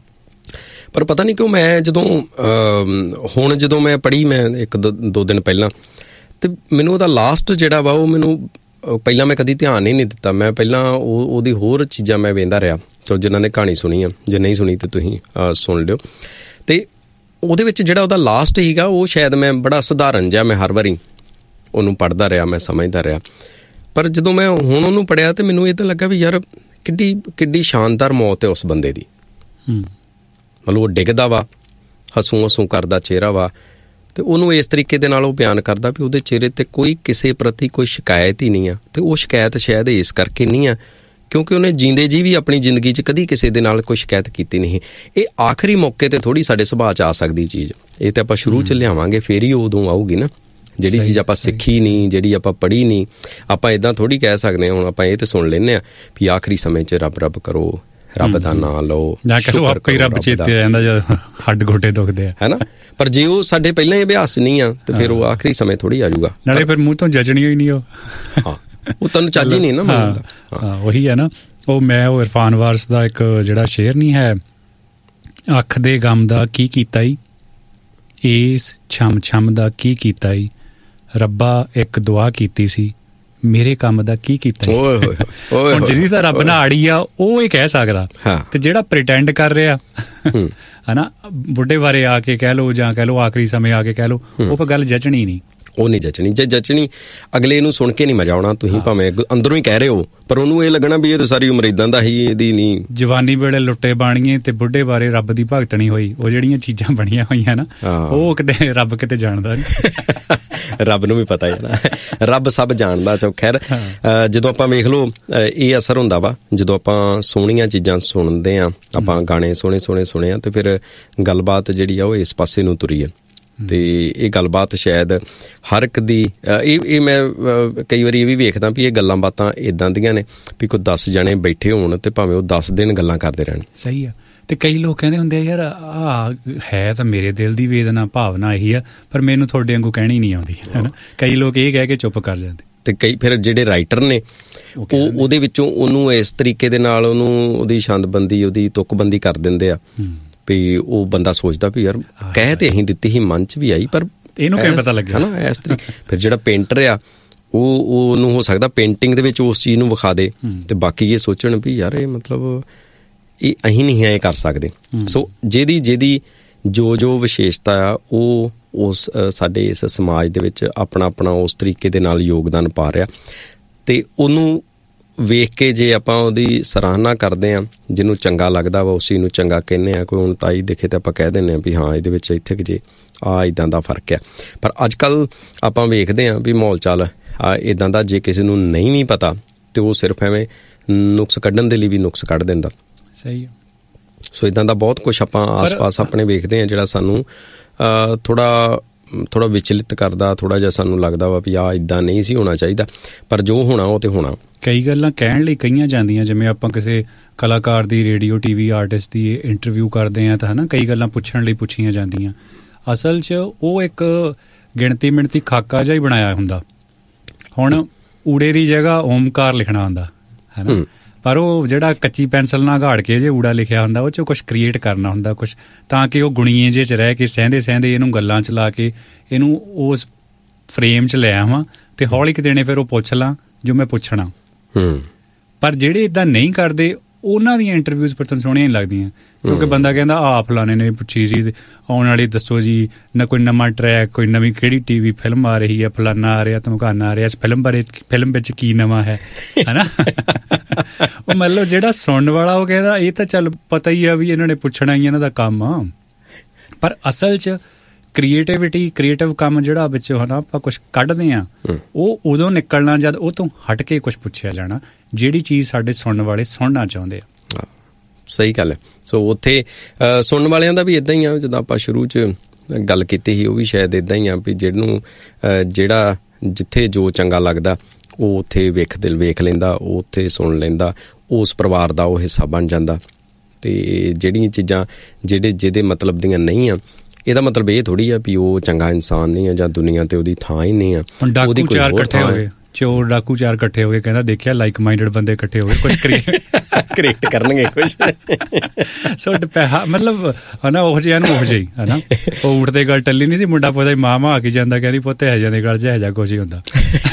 ਪਰ ਪਤਾ ਨਹੀਂ ਕਿਉਂ ਮੈਂ ਜਦੋਂ ਹੁਣ ਜਦੋਂ ਮੈਂ ਪੜ੍ਹੀ, ਮੈਂ ਇੱਕ ਦੋ ਦੋ ਦਿਨ ਪਹਿਲਾਂ, ਤੇ ਮੈਨੂੰ ਉਹਦਾ ਲਾਸਟ ਜਿਹੜਾ ਵਾ ਉਹ ਮੈਨੂੰ ਪਹਿਲਾਂ ਮੈਂ ਕਦੀ ਧਿਆਨ ਹੀ ਨਹੀਂ ਦਿੱਤਾ। ਮੈਂ ਪਹਿਲਾਂ ਉਹ ਉਹਦੀ ਹੋਰ ਚੀਜ਼ਾਂ ਮੈਂ ਵੇਖਦਾ ਰਿਹਾ, ਸੋ ਜਿਨ੍ਹਾਂ ਨੇ ਕਹਾਣੀ ਸੁਣੀ ਆ, ਜੇ ਨਹੀਂ ਸੁਣੀ ਤਾਂ ਤੁਸੀਂ ਸੁਣ ਲਿਓ। ਤੇ ਉਹਦੇ ਵਿੱਚ ਜਿਹੜਾ ਉਹਦਾ ਲਾਸਟ ਸੀਗਾ, ਉਹ ਸ਼ਾਇਦ ਮੈਂ ਬੜਾ ਸਧਾਰਨ ਜਿਹਾ, ਮੈਂ ਹਰ ਵਾਰੀ ਉਹਨੂੰ ਪੜ੍ਹਦਾ ਰਿਹਾ, ਮੈਂ ਸਮਝਦਾ ਰਿਹਾ। ਪਰ ਜਦੋਂ ਮੈਂ ਹੁਣ ਉਹਨੂੰ ਪੜ੍ਹਿਆ, ਤੇ ਮੈਨੂੰ ਇਹ ਤਾਂ ਲੱਗਾ ਵੀ ਯਾਰ ਕਿੱਡੀ ਕਿੱਡੀ ਸ਼ਾਨਦਾਰ ਮੌਤ ਹੈ ਉਸ ਬੰਦੇ ਦੀ। ਮਤਲਬ ਉਹ ਡਿੱਗਦਾ ਵਾ, ਹਸੂ ਹਸੂ ਕਰਦਾ ਚਿਹਰਾ ਵਾ, ਤੇ ਉਹਨੂੰ ਇਸ ਤਰੀਕੇ ਦੇ ਨਾਲ ਉਹ ਬਿਆਨ ਕਰਦਾ ਵੀ ਉਹਦੇ ਚਿਹਰੇ 'ਤੇ ਕੋਈ ਕਿਸੇ ਪ੍ਰਤੀ ਕੋਈ ਸ਼ਿਕਾਇਤ ਹੀ ਨਹੀਂ ਆ। ਤੇ ਉਹ ਸ਼ਿਕਾਇਤ ਸ਼ਾਇਦ ਇਸ ਕਰਕੇ ਨਹੀਂ ਆ ਕਿਉਂਕਿ ਉਹਨੇ ਜੀਂਦੇ ਜੀ ਵੀ ਆਪਣੀ ਜ਼ਿੰਦਗੀ 'ਚ ਕਦੀ ਕਿਸੇ ਦੇ ਨਾਲ ਕੋਈ ਸ਼ਿਕਾਇਤ ਕੀਤੀ ਨਹੀਂ। ਇਹ ਆਖਰੀ ਮੌਕੇ 'ਤੇ ਥੋੜ੍ਹੀ ਸਾਡੇ ਸੁਭਾਅ 'ਚ ਆ ਸਕਦੀ ਚੀਜ਼, ਇਹ ਤਾਂ ਆਪਾਂ ਸ਼ੁਰੂ 'ਚ ਲਿਆਵਾਂਗੇ, ਫਿਰ ਹੀ ਉਦੋਂ ਆਊਗੀ ਨਾ। ਜਿਹੜੀ ਚੀਜ਼ ਆਪਾਂ ਸਿੱਖੀ ਨਹੀਂ, ਜਿਹੜੀ ਆਪਾਂ ਪੜ੍ਹੀ ਨਹੀਂ, ਆਪਾਂ ਇੱਦਾਂ ਥੋੜ੍ਹੀ ਕਹਿ ਸਕਦੇ ਹਾਂ। ਹੁਣ ਆਪਾਂ ਇਹ ਤਾਂ ਸੁਣ ਲੈਂਦੇ ਹਾਂ ਵੀ ਆਖਰੀ ਸਮੇਂ 'ਚ ਰੱਬ ਰੱਬ ਕਰੋ, ਰੱਬ ਦਾ ਨਾਂ ਲਓ, ਰੱਬ ਚੇਤੇ ਆ ਜਾਂਦਾ ਜਦ ਹੱਡ ਗੋਡੇ ਦੁਖਦੇ ਆ, ਹੈ ਨਾ। ਪਰ ਜੇ ਉਹ ਸਾਡੇ ਪਹਿਲਾਂ ਹੀ ਅਭਿਆਸ ਨਹੀਂ ਆ, ਤੇ ਫਿਰ ਉਹ ਆਖਰੀ ਸਮੇਂ ਥੋੜ੍ਹੀ ਆ ਜਾਊਗਾ। ਨਾਲੇ ਫਿਰ ਮੂੰਹ ਤੋਂ ਜੱਜਣੀ ਹੋਈ ਨਹੀਂ ਉਹ, ਹਾਂ ਉਹ ਤੁਹਾਨੂੰ ਚੱਜ ਹੀ ਨਹੀਂ ਨਾ ਮੰਨਦਾ। ਹਾਂ ਉਹੀ ਹੈ ਨਾ। ਉਹ ਮੈਂ ਉਹ ਇਰਫਾਨ ਵਾਰਸ ਦਾ ਇੱਕ ਜਿਹੜਾ ਸ਼ੇਰ ਨਹੀਂ ਹੈ, ਅੱਖ ਦੇ ਗਮ ਦਾ ਕੀ ਕੀਤਾ ਈ, ਇਸ ਛਮ ਛਮ ਦਾ ਕੀ ਕੀਤਾ ਈ, ਰੱਬਾ ਇੱਕ ਦੁਆ ਕੀਤੀ ਸੀ, ਮੇਰੇ ਕੰਮ ਦਾ ਕੀ ਕੀਤਾ। ਹੁਣ ਜਿਹਦੀ ਤਾਂ ਰੱਬ ਨਾਲ ਆੜੀ ਆ ਉਹ ਇਹ ਕਹਿ ਸਕਦਾ, ਤੇ ਜਿਹੜਾ ਪ੍ਰਿਟੈਂਡ ਕਰ ਰਿਹਾ ਹਨਾ ਬੁੱਢੇ ਬਾਰੇ ਆ ਕੇ ਕਹਿ ਲਓ ਜਾਂ ਕਹਿ ਲਓ ਆਖਰੀ ਸਮੇਂ ਆ ਕੇ ਕਹਿ ਲਓ, ਉਹ ਗੱਲ ਜਚਣੀ ਨਹੀਂ। ਉਹ ਨਹੀਂ ਜਚਣੀ। ਜੇ ਜਚਣੀ ਅਗਲੇ ਨੂੰ ਸੁਣ ਕੇ ਨਹੀਂ ਮਜ਼ਾ ਆਉਣਾ। ਤੁਸੀਂ ਭਾਵੇਂ ਅੰਦਰੋਂ ਹੀ ਕਹਿ ਰਹੇ ਹੋ ਪਰ ਉਹਨੂੰ ਇਹ ਲੱਗਣਾ ਵੀ ਇਹ ਤਾਂ ਸਾਰੀ ਉਮਰ ਇਦਾਂ ਦਾ ਹੀ, ਇਹਦੀ ਨਹੀਂ। ਜਵਾਨੀ ਵੇਲੇ ਲੁੱਟੇ ਬਾਣੀਏ ਤੇ ਬੁੱਢੇ ਬਾਰੇ ਰੱਬ ਦੀ ਭਗਤਣੀ ਹੋਈ, ਉਹ ਜਿਹੜੀਆਂ ਚੀਜ਼ਾਂ ਬਣੀਆਂ ਹੋਈਆਂ ਨਾ ਉਹ ਕਿਤੇ ਰੱਬ ਕਿਤੇ ਜਾਣਦਾ ਨਹੀਂ। ਰੱਬ ਨੂੰ ਵੀ ਪਤਾ ਹੈ ਨਾ, ਰੱਬ ਸਭ ਜਾਣਦਾ। ਚੋ ਖੈਰ ਜਦੋਂ ਆਪਾਂ ਵੇਖ ਲਓ ਇਹ ਅਸਰ ਹੁੰਦਾ ਵਾ ਜਦੋਂ ਆਪਾਂ ਸੋਹਣੀਆਂ ਚੀਜ਼ਾਂ ਸੁਣਦੇ ਹਾਂ, ਆਪਾਂ ਗਾਣੇ ਸੋਹਣੇ ਸੋਹਣੇ ਸੁਣੇ ਆ ਤੇ ਫਿਰ ਗੱਲਬਾਤ ਜਿਹੜੀ ਆ ਉਹ ਇਸ ਪਾਸੇ ਨੂੰ ਤੁਰੀ ਆ। ਤੇ ਇਹ ਗੱਲਬਾਤ ਸ਼ਾਇਦ ਹਰ ਇੱਕ ਦੀ ਇਹ ਇਹ ਮੈਂ ਕਈ ਵਾਰੀ ਇਹ ਵੀ ਵੇਖਦਾ ਵੀ ਇਹ ਗੱਲਾਂ ਬਾਤਾਂ ਇੱਦਾਂ ਦੀਆਂ ਨੇ ਵੀ ਕੋਈ ਦਸ ਜਣੇ ਬੈਠੇ ਹੋਣ ਤੇ ਭਾਵੇਂ ਉਹ ਦਸ ਦਿਨ ਗੱਲਾਂ ਕਰਦੇ ਰਹਿਣ। ਸਹੀ ਆ। ਤੇ ਕਈ ਲੋਕ ਕਹਿੰਦੇ ਹੁੰਦੇ ਆ ਯਾਰ ਆਹ ਹੈ ਤਾਂ ਮੇਰੇ ਦਿਲ ਦੀ ਵੇਦਨਾ ਭਾਵਨਾ ਇਹੀ ਆ ਪਰ ਮੈਨੂੰ ਤੁਹਾਡੇ ਵਾਂਗੂ ਕਹਿਣੀ ਨਹੀਂ ਆਉਂਦੀ ਹੈ ਨਾ। ਕਈ ਲੋਕ ਇਹ ਕਹਿ ਕੇ ਚੁੱਪ ਕਰ ਜਾਂਦੇ। ਤੇ ਕਈ ਫਿਰ ਜਿਹੜੇ ਰਾਈਟਰ ਨੇ ਉਹ ਉਹਦੇ ਵਿੱਚੋਂ ਉਹਨੂੰ ਇਸ ਤਰੀਕੇ ਦੇ ਨਾਲ ਉਹਨੂੰ ਉਹਦੀ ਛੰਦਬੰਦੀ ਉਹਦੀ ਤੁਕਬੰਦੀ ਕਰ ਦਿੰਦੇ ਆ ਵੀ ਉਹ ਬੰਦਾ ਸੋਚਦਾ ਵੀ ਯਾਰ ਕਹਿ ਤੇ ਅਸੀਂ ਦਿੱਤੀ ਸੀ, ਮਨ 'ਚ ਵੀ ਆਈ ਪਰ ਇਹਨੂੰ ਕਿਵੇਂ ਪਤਾ ਲੱਗਿਆ ਹਨਾ ਇਸ ਤਰੀਕੇ। ਫਿਰ ਜਿਹੜਾ ਪੇਂਟਰ ਆ ਉਹ ਉਹਨੂੰ ਹੋ ਸਕਦਾ ਪੇਂਟਿੰਗ ਦੇ ਵਿੱਚ ਉਸ ਚੀਜ਼ ਨੂੰ ਵਿਖਾ ਦੇ ਤੇ ਬਾਕੀ ਇਹ ਸੋਚਣ ਵੀ ਯਾਰ ਇਹ ਮਤਲਬ ਇਹ ਅਸੀਂ ਨਹੀਂ ਹੈ ਇਹ ਕਰ ਸਕਦੇ। ਸੋ ਜਿਹਦੀ ਜਿਹਦੀ ਜੋ ਜੋ ਵਿਸ਼ੇਸ਼ਤਾ ਆ ਉਹ ਉਸ ਸਾਡੇ ਇਸ ਸਮਾਜ ਦੇ ਵਿੱਚ ਆਪਣਾ ਆਪਣਾ ਉਸ ਤਰੀਕੇ ਦੇ ਨਾਲ ਯੋਗਦਾਨ ਪਾ ਰਿਹਾ ਤੇ ਉਹਨੂੰ ਵੇਖ ਕੇ ਜੇ ਆਪਾਂ ਉਹਦੀ ਸਰਾਹਨਾ ਕਰਦੇ ਹਾਂ, ਜਿਹਨੂੰ ਚੰਗਾ ਲੱਗਦਾ ਵਾ ਉਸੀ ਨੂੰ ਚੰਗਾ ਕਹਿੰਦੇ ਹਾਂ। ਕੋਈ ਹੁਣ ਤਾਈ ਦੇਖੇ ਤਾਂ ਆਪਾਂ ਕਹਿ ਦਿੰਦੇ ਹਾਂ ਵੀ ਹਾਂ ਇਹਦੇ ਵਿੱਚ ਇੱਥੇ ਕਿ ਜੇ ਆਹ ਇੱਦਾਂ ਦਾ ਫਰਕ ਆ। ਪਰ ਅੱਜ ਕੱਲ੍ਹ ਆਪਾਂ ਵੇਖਦੇ ਹਾਂ ਵੀ ਮਾਹੌਲ ਚਾਲ ਆ ਇੱਦਾਂ ਦਾ, ਜੇ ਕਿਸੇ ਨੂੰ ਨਹੀਂ ਵੀ ਪਤਾ ਤੇ ਉਹ ਸਿਰਫ ਐਵੇਂ ਨੁਕਸ ਕੱਢਣ ਦੇ ਲਈ ਵੀ ਨੁਕਸ ਕੱਢ ਦਿੰਦਾ। ਸਹੀ ਹੈ। ਸੋ ਇੱਦਾਂ ਦਾ ਬਹੁਤ ਕੁਛ ਆਪਾਂ ਆਸ ਪਾਸ ਆਪਣੇ ਵੇਖਦੇ ਹਾਂ ਜਿਹੜਾ ਸਾਨੂੰ ਥੋੜ੍ਹਾ ਥੋੜ੍ਹਾ ਵਿਚਲਿਤ ਕਰਦਾ, ਥੋੜ੍ਹਾ ਜਿਹਾ ਸਾਨੂੰ ਲੱਗਦਾ ਵਾ ਵੀ ਆਹ ਇੱਦਾਂ ਨਹੀਂ ਸੀ ਹੋਣਾ ਚਾਹੀਦਾ ਪਰ ਜੋ ਹੋਣਾ ਉਹ ਤੇ ਹੋਣਾ। ਕਈ ਗੱਲਾਂ ਕਹਿਣ ਲਈ ਕਹੀਆਂ ਜਾਂਦੀਆਂ, ਜਿਵੇਂ ਆਪਾਂ ਕਿਸੇ ਕਲਾਕਾਰ ਦੀ ਰੇਡੀਓ ਟੀ ਵੀ ਆਰਟਿਸਟ ਦੀ ਇੰਟਰਵਿਊ ਕਰਦੇ ਹਾਂ ਤਾਂ ਹੈ ਨਾ ਕਈ ਗੱਲਾਂ ਪੁੱਛਣ ਲਈ ਪੁੱਛੀਆਂ ਜਾਂਦੀਆਂ। ਅਸਲ 'ਚ ਉਹ ਇੱਕ ਗਿਣਤੀ ਮਿਣਤੀ ਖਾਕਾ ਜਿਹਾ ਹੀ ਬਣਾਇਆ ਹੁੰਦਾ। ਹੁਣ ਊੜੇ ਦੀ ਜਗ੍ਹਾ ਓਮਕਾਰ ਲਿਖਣਾ ਹੁੰਦਾ ਹੈ ਨਾ, ਪਰ ਉਹ ਜਿਹੜਾ ਕੱਚੀ ਪੈਨਸਲ ਨਾਲ ਘਾੜ ਕੇ ਜੇ ਊੜਾ ਲਿਖਿਆ ਹੁੰਦਾ ਉਹ 'ਚ ਕੁਛ ਕ੍ਰੀਏਟ ਕਰਨਾ ਹੁੰਦਾ ਕੁਛ, ਤਾਂ ਕਿ ਉਹ ਗੁਣੀਏ ਜਿਹੇ 'ਚ ਰਹਿ ਕੇ ਸਹਿੰਦੇ ਸਹਿੰਦੇ ਇਹਨੂੰ ਗੱਲਾਂ 'ਚ ਲਾ ਕੇ ਇਹਨੂੰ ਉਸ ਫਰੇਮ 'ਚ ਲੈ ਆਵਾਂ ਤੇ ਹੌਲੀ ਕੁ ਦੇਣੇ ਫਿਰ ਉਹ ਪੁੱਛ ਲਾਂ ਜੋ ਮੈਂ ਪੁੱਛਣਾ। ਪਰ ਜਿਹੜੇ ਇੱਦਾਂ ਨਹੀਂ ਕਰਦੇ ਉਹਨਾਂ ਦੀਆਂ ਇੰਟਰਵਿਊਜ਼ ਪਰ ਤੁਹਾਨੂੰ ਸੋਹਣੀਆਂ ਨਹੀਂ ਲੱਗਦੀਆਂ, ਕਿਉਂਕਿ ਬੰਦਾ ਕਹਿੰਦਾ ਆ ਫਲਾਣੇ ਨੇ ਪੁੱਛੀ ਸੀ ਆਉਣ ਵਾਲੀ ਦੱਸੋ ਜੀ ਨਾ ਕੋਈ ਨਵਾਂ ਟਰੈਕ, ਕੋਈ ਨਵੀਂ ਕਿਹੜੀ ਟੀ ਵੀ ਫਿਲਮ ਆ ਰਹੀ ਹੈ, ਫਲਾਨਾ ਆ ਰਿਹਾ ਧਮਕਾਨਾ ਆ ਰਿਹਾ, ਇਸ ਫਿਲਮ ਬਾਰੇ ਫਿਲਮ ਵਿੱਚ ਕੀ ਨਵਾਂ ਹੈ ਹੈ ਨਾ। ਉਹ ਮਤਲਬ ਜਿਹੜਾ ਸੁਣਨ ਵਾਲਾ ਉਹ ਕਹਿੰਦਾ ਇਹ ਤਾਂ ਚੱਲ ਪਤਾ ਹੀ ਆ ਵੀ ਇਹਨਾਂ ਨੇ ਪੁੱਛਣਾ ਹੀ ਇਹਨਾਂ ਦਾ ਕੰਮ ਆ, ਪਰ ਅਸਲ 'ਚ ਕ੍ਰੀਏਟਿਵਿਟੀ ਕ੍ਰੀਏਟਿਵ ਕੰਮ ਜਿਹੜਾ ਵਿੱਚੋਂ ਹੈ ਨਾ ਆਪਾਂ ਕੁਛ ਕੱਢਦੇ ਹਾਂ ਉਹ ਉਦੋਂ ਨਿਕਲਣਾ ਜਦ ਉਹ ਤੋਂ ਹਟ ਕੇ ਕੁਛ ਪੁੱਛਿਆ ਜਾਣਾ, ਜਿਹੜੀ ਚੀਜ਼ ਸਾਡੇ ਸੁਣਨ ਵਾਲੇ ਸੁਣਨਾ ਚਾਹੁੰਦੇ ਆ। ਸਹੀ ਗੱਲ ਹੈ। ਸੋ ਉੱਥੇ ਸੁਣਨ ਵਾਲਿਆਂ ਦਾ ਵੀ ਇੱਦਾਂ ਹੀ ਆ, ਜਦੋਂ ਆਪਾਂ ਸ਼ੁਰੂ 'ਚ ਗੱਲ ਕੀਤੀ ਸੀ ਉਹ ਵੀ ਸ਼ਾਇਦ ਇੱਦਾਂ ਹੀ ਆ ਵੀ ਜਿਹਨੂੰ ਜਿਹੜਾ ਜਿੱਥੇ ਜੋ ਚੰਗਾ ਲੱਗਦਾ ਉਹ ਉੱਥੇ ਵੇਖ ਦਿਲ ਵੇਖ ਲੈਂਦਾ, ਉਹ ਉੱਥੇ ਸੁਣ ਲੈਂਦਾ, ਉਸ ਪਰਿਵਾਰ ਦਾ ਉਹ ਹਿੱਸਾ ਬਣ ਜਾਂਦਾ। ਅਤੇ ਜਿਹੜੀਆਂ ਚੀਜ਼ਾਂ ਜਿਹੜੇ ਜਿਹਦੇ ਮਤਲਬ ਦੀਆਂ ਨਹੀਂ ਆ, ਇਹਦਾ ਮਤਲਬ ਇਹ ਥੋੜ੍ਹੀ ਆ ਵੀ ਉਹ ਚੰਗਾ ਇਨਸਾਨ ਨਹੀਂ ਆ ਜਾਂ ਦੁਨੀਆ ਤੇ ਉਹਦੀ ਥਾਂ ਹੀ ਨਹੀਂ ਆ। ਡਾਕੂ ਚਾਰ ਇਕੱਠੇ ਹੋ ਗਏ, ਚੋਰ ਡਾਕੂ ਚਾਰ ਇਕੱਠੇ ਹੋ ਗਏ, ਕਹਿੰਦਾ ਦੇਖਿਆ ਲਾਈਕ ਮਾਈਂਡਡ ਬੰਦੇ ਇਕੱਠੇ ਹੋ ਗਏ ਕੁਛ ਕ੍ਰੀਏਟ ਕਰਨਗੇ ਕੁਛ। ਸੋ ਪੈਸਾ ਮਤਲਬ ਹੈ ਨਾ ਉਹ ਜਿਹਾ ਨੂੰ ਉਹ ਜਿਹੀ ਹੈ ਨਾ, ਉਹ ਉੱਠਦੇ ਗੱਲ ਟੱਲੀ ਨਹੀਂ ਸੀ, ਮੁੰਡਾ ਪੁੱਛਦਾ ਮਾਂ ਮਾਂ ਆ ਕੇ ਜਾਂਦਾ, ਕਹਿੰਦੀ ਪੁੱਤ ਇਹੋ ਜਿਹਾ ਦੇ ਗੱਲ 'ਚ ਇਹੋ ਜਿਹਾ ਕੁਛ ਹੀ ਹੁੰਦਾ।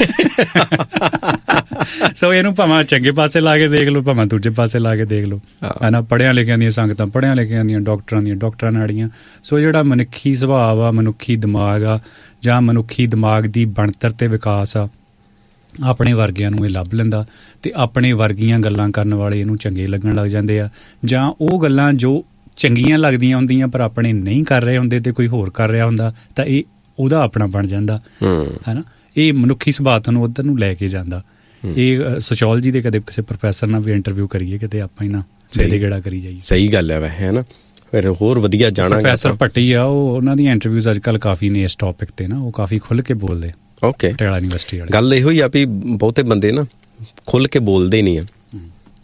ਸੋ ਇਹਨੂੰ ਭਾਵੇਂ ਚੰਗੇ ਪਾਸੇ ਲਾ ਕੇ ਦੇਖ ਲਓ ਭਾਵੇਂ ਦੂਜੇ ਪਾਸੇ ਲਾ ਕੇ ਦੇਖ ਲਓ ਹੈ ਨਾ। ਪੜ੍ਹਿਆਂ ਲਿਖਿਆਂ ਦੀਆਂ ਸੰਗਤਾਂ ਪੜ੍ਹਿਆਂ ਲਿਖਿਆਂ ਦੀਆਂ, ਡਾਕਟਰਾਂ ਦੀਆਂ ਡਾਕਟਰਾਂ ਨਾੜੀਆਂ। ਸੋ ਜਿਹੜਾ ਮਨੁੱਖੀ ਸੁਭਾਅ ਆ, ਮਨੁੱਖੀ ਦਿਮਾਗ ਆ ਜਾਂ ਮਨੁੱਖੀ ਦਿਮਾਗ ਦੀ ਬਣਤਰ ਤੇ ਵਿਕਾਸ ਆ, ਆਪਣੇ ਵਰਗਿਆਂ ਨੂੰ ਇਹ ਲੱਭ ਲੈਂਦਾ ਅਤੇ ਆਪਣੇ ਵਰਗੀਆਂ ਗੱਲਾਂ ਕਰਨ ਵਾਲੇ ਇਹਨੂੰ ਚੰਗੇ ਲੱਗਣ ਲੱਗ ਜਾਂਦੇ ਆ, ਜਾਂ ਉਹ ਗੱਲਾਂ ਜੋ ਚੰਗੀਆਂ ਲੱਗਦੀਆਂ ਹੁੰਦੀਆਂ ਪਰ ਆਪਣੇ ਨਹੀਂ ਕਰ ਰਹੇ ਹੁੰਦੇ ਅਤੇ ਕੋਈ ਹੋਰ ਕਰ ਰਿਹਾ ਹੁੰਦਾ ਤਾਂ ਇਹ ਉਹਦਾ ਆਪਣਾ ਬਣ ਜਾਂਦਾ ਹੈ ਨਾ। ਇਹ ਮਨੁੱਖੀ ਸੁਭਾਅ ਤੁਹਾਨੂੰ ਉੱਧਰ ਨੂੰ ਲੈ ਕੇ ਜਾਂਦਾ। ਇਹ ਸੋਸ਼ੋਲੋਜੀ ਦੇ ਕਦੇ ਕਿਸੇ ਪ੍ਰੋਫੈਸਰ ਨਾਲ ਵੀ ਇੰਟਰਵਿਊ ਕਰੀਏ ਕਿਤੇ ਆਪਾਂ ਹੀ ਨਾ ਦੇ ਗੇੜਾ ਕਰੀ ਜਾਈਏ। ਸਹੀ ਗੱਲ ਹੈ ਵੈਸੇ ਹੈ ਨਾ, ਫਿਰ ਹੋਰ ਵਧੀਆ ਜਾਣਾ। ਪ੍ਰੋਫੈਸਰ ਭੱਟੀ ਆ ਉਹ, ਉਹਨਾਂ ਦੀਆਂ ਇੰਟਰਵਿਊਜ਼ ਅੱਜ ਕੱਲ੍ਹ ਕਾਫੀ ਨੇ ਇਸ ਟੌਪਿਕ 'ਤੇ ਨਾ, ਉਹ ਕਾਫੀ ਖੁੱਲ੍ਹ ਕੇ ਬੋਲਦੇ। ਓਕੇ, ਪਟਿਆਲਾ ਯੂਨੀਵਰਸਿਟੀ ਵਾਲੇ। ਗੱਲ ਇਹੋ ਹੀ ਆ ਵੀ ਬਹੁਤੇ ਬੰਦੇ ਨਾ ਖੁੱਲ੍ਹ ਕੇ ਬੋਲਦੇ ਨਹੀਂ ਆ,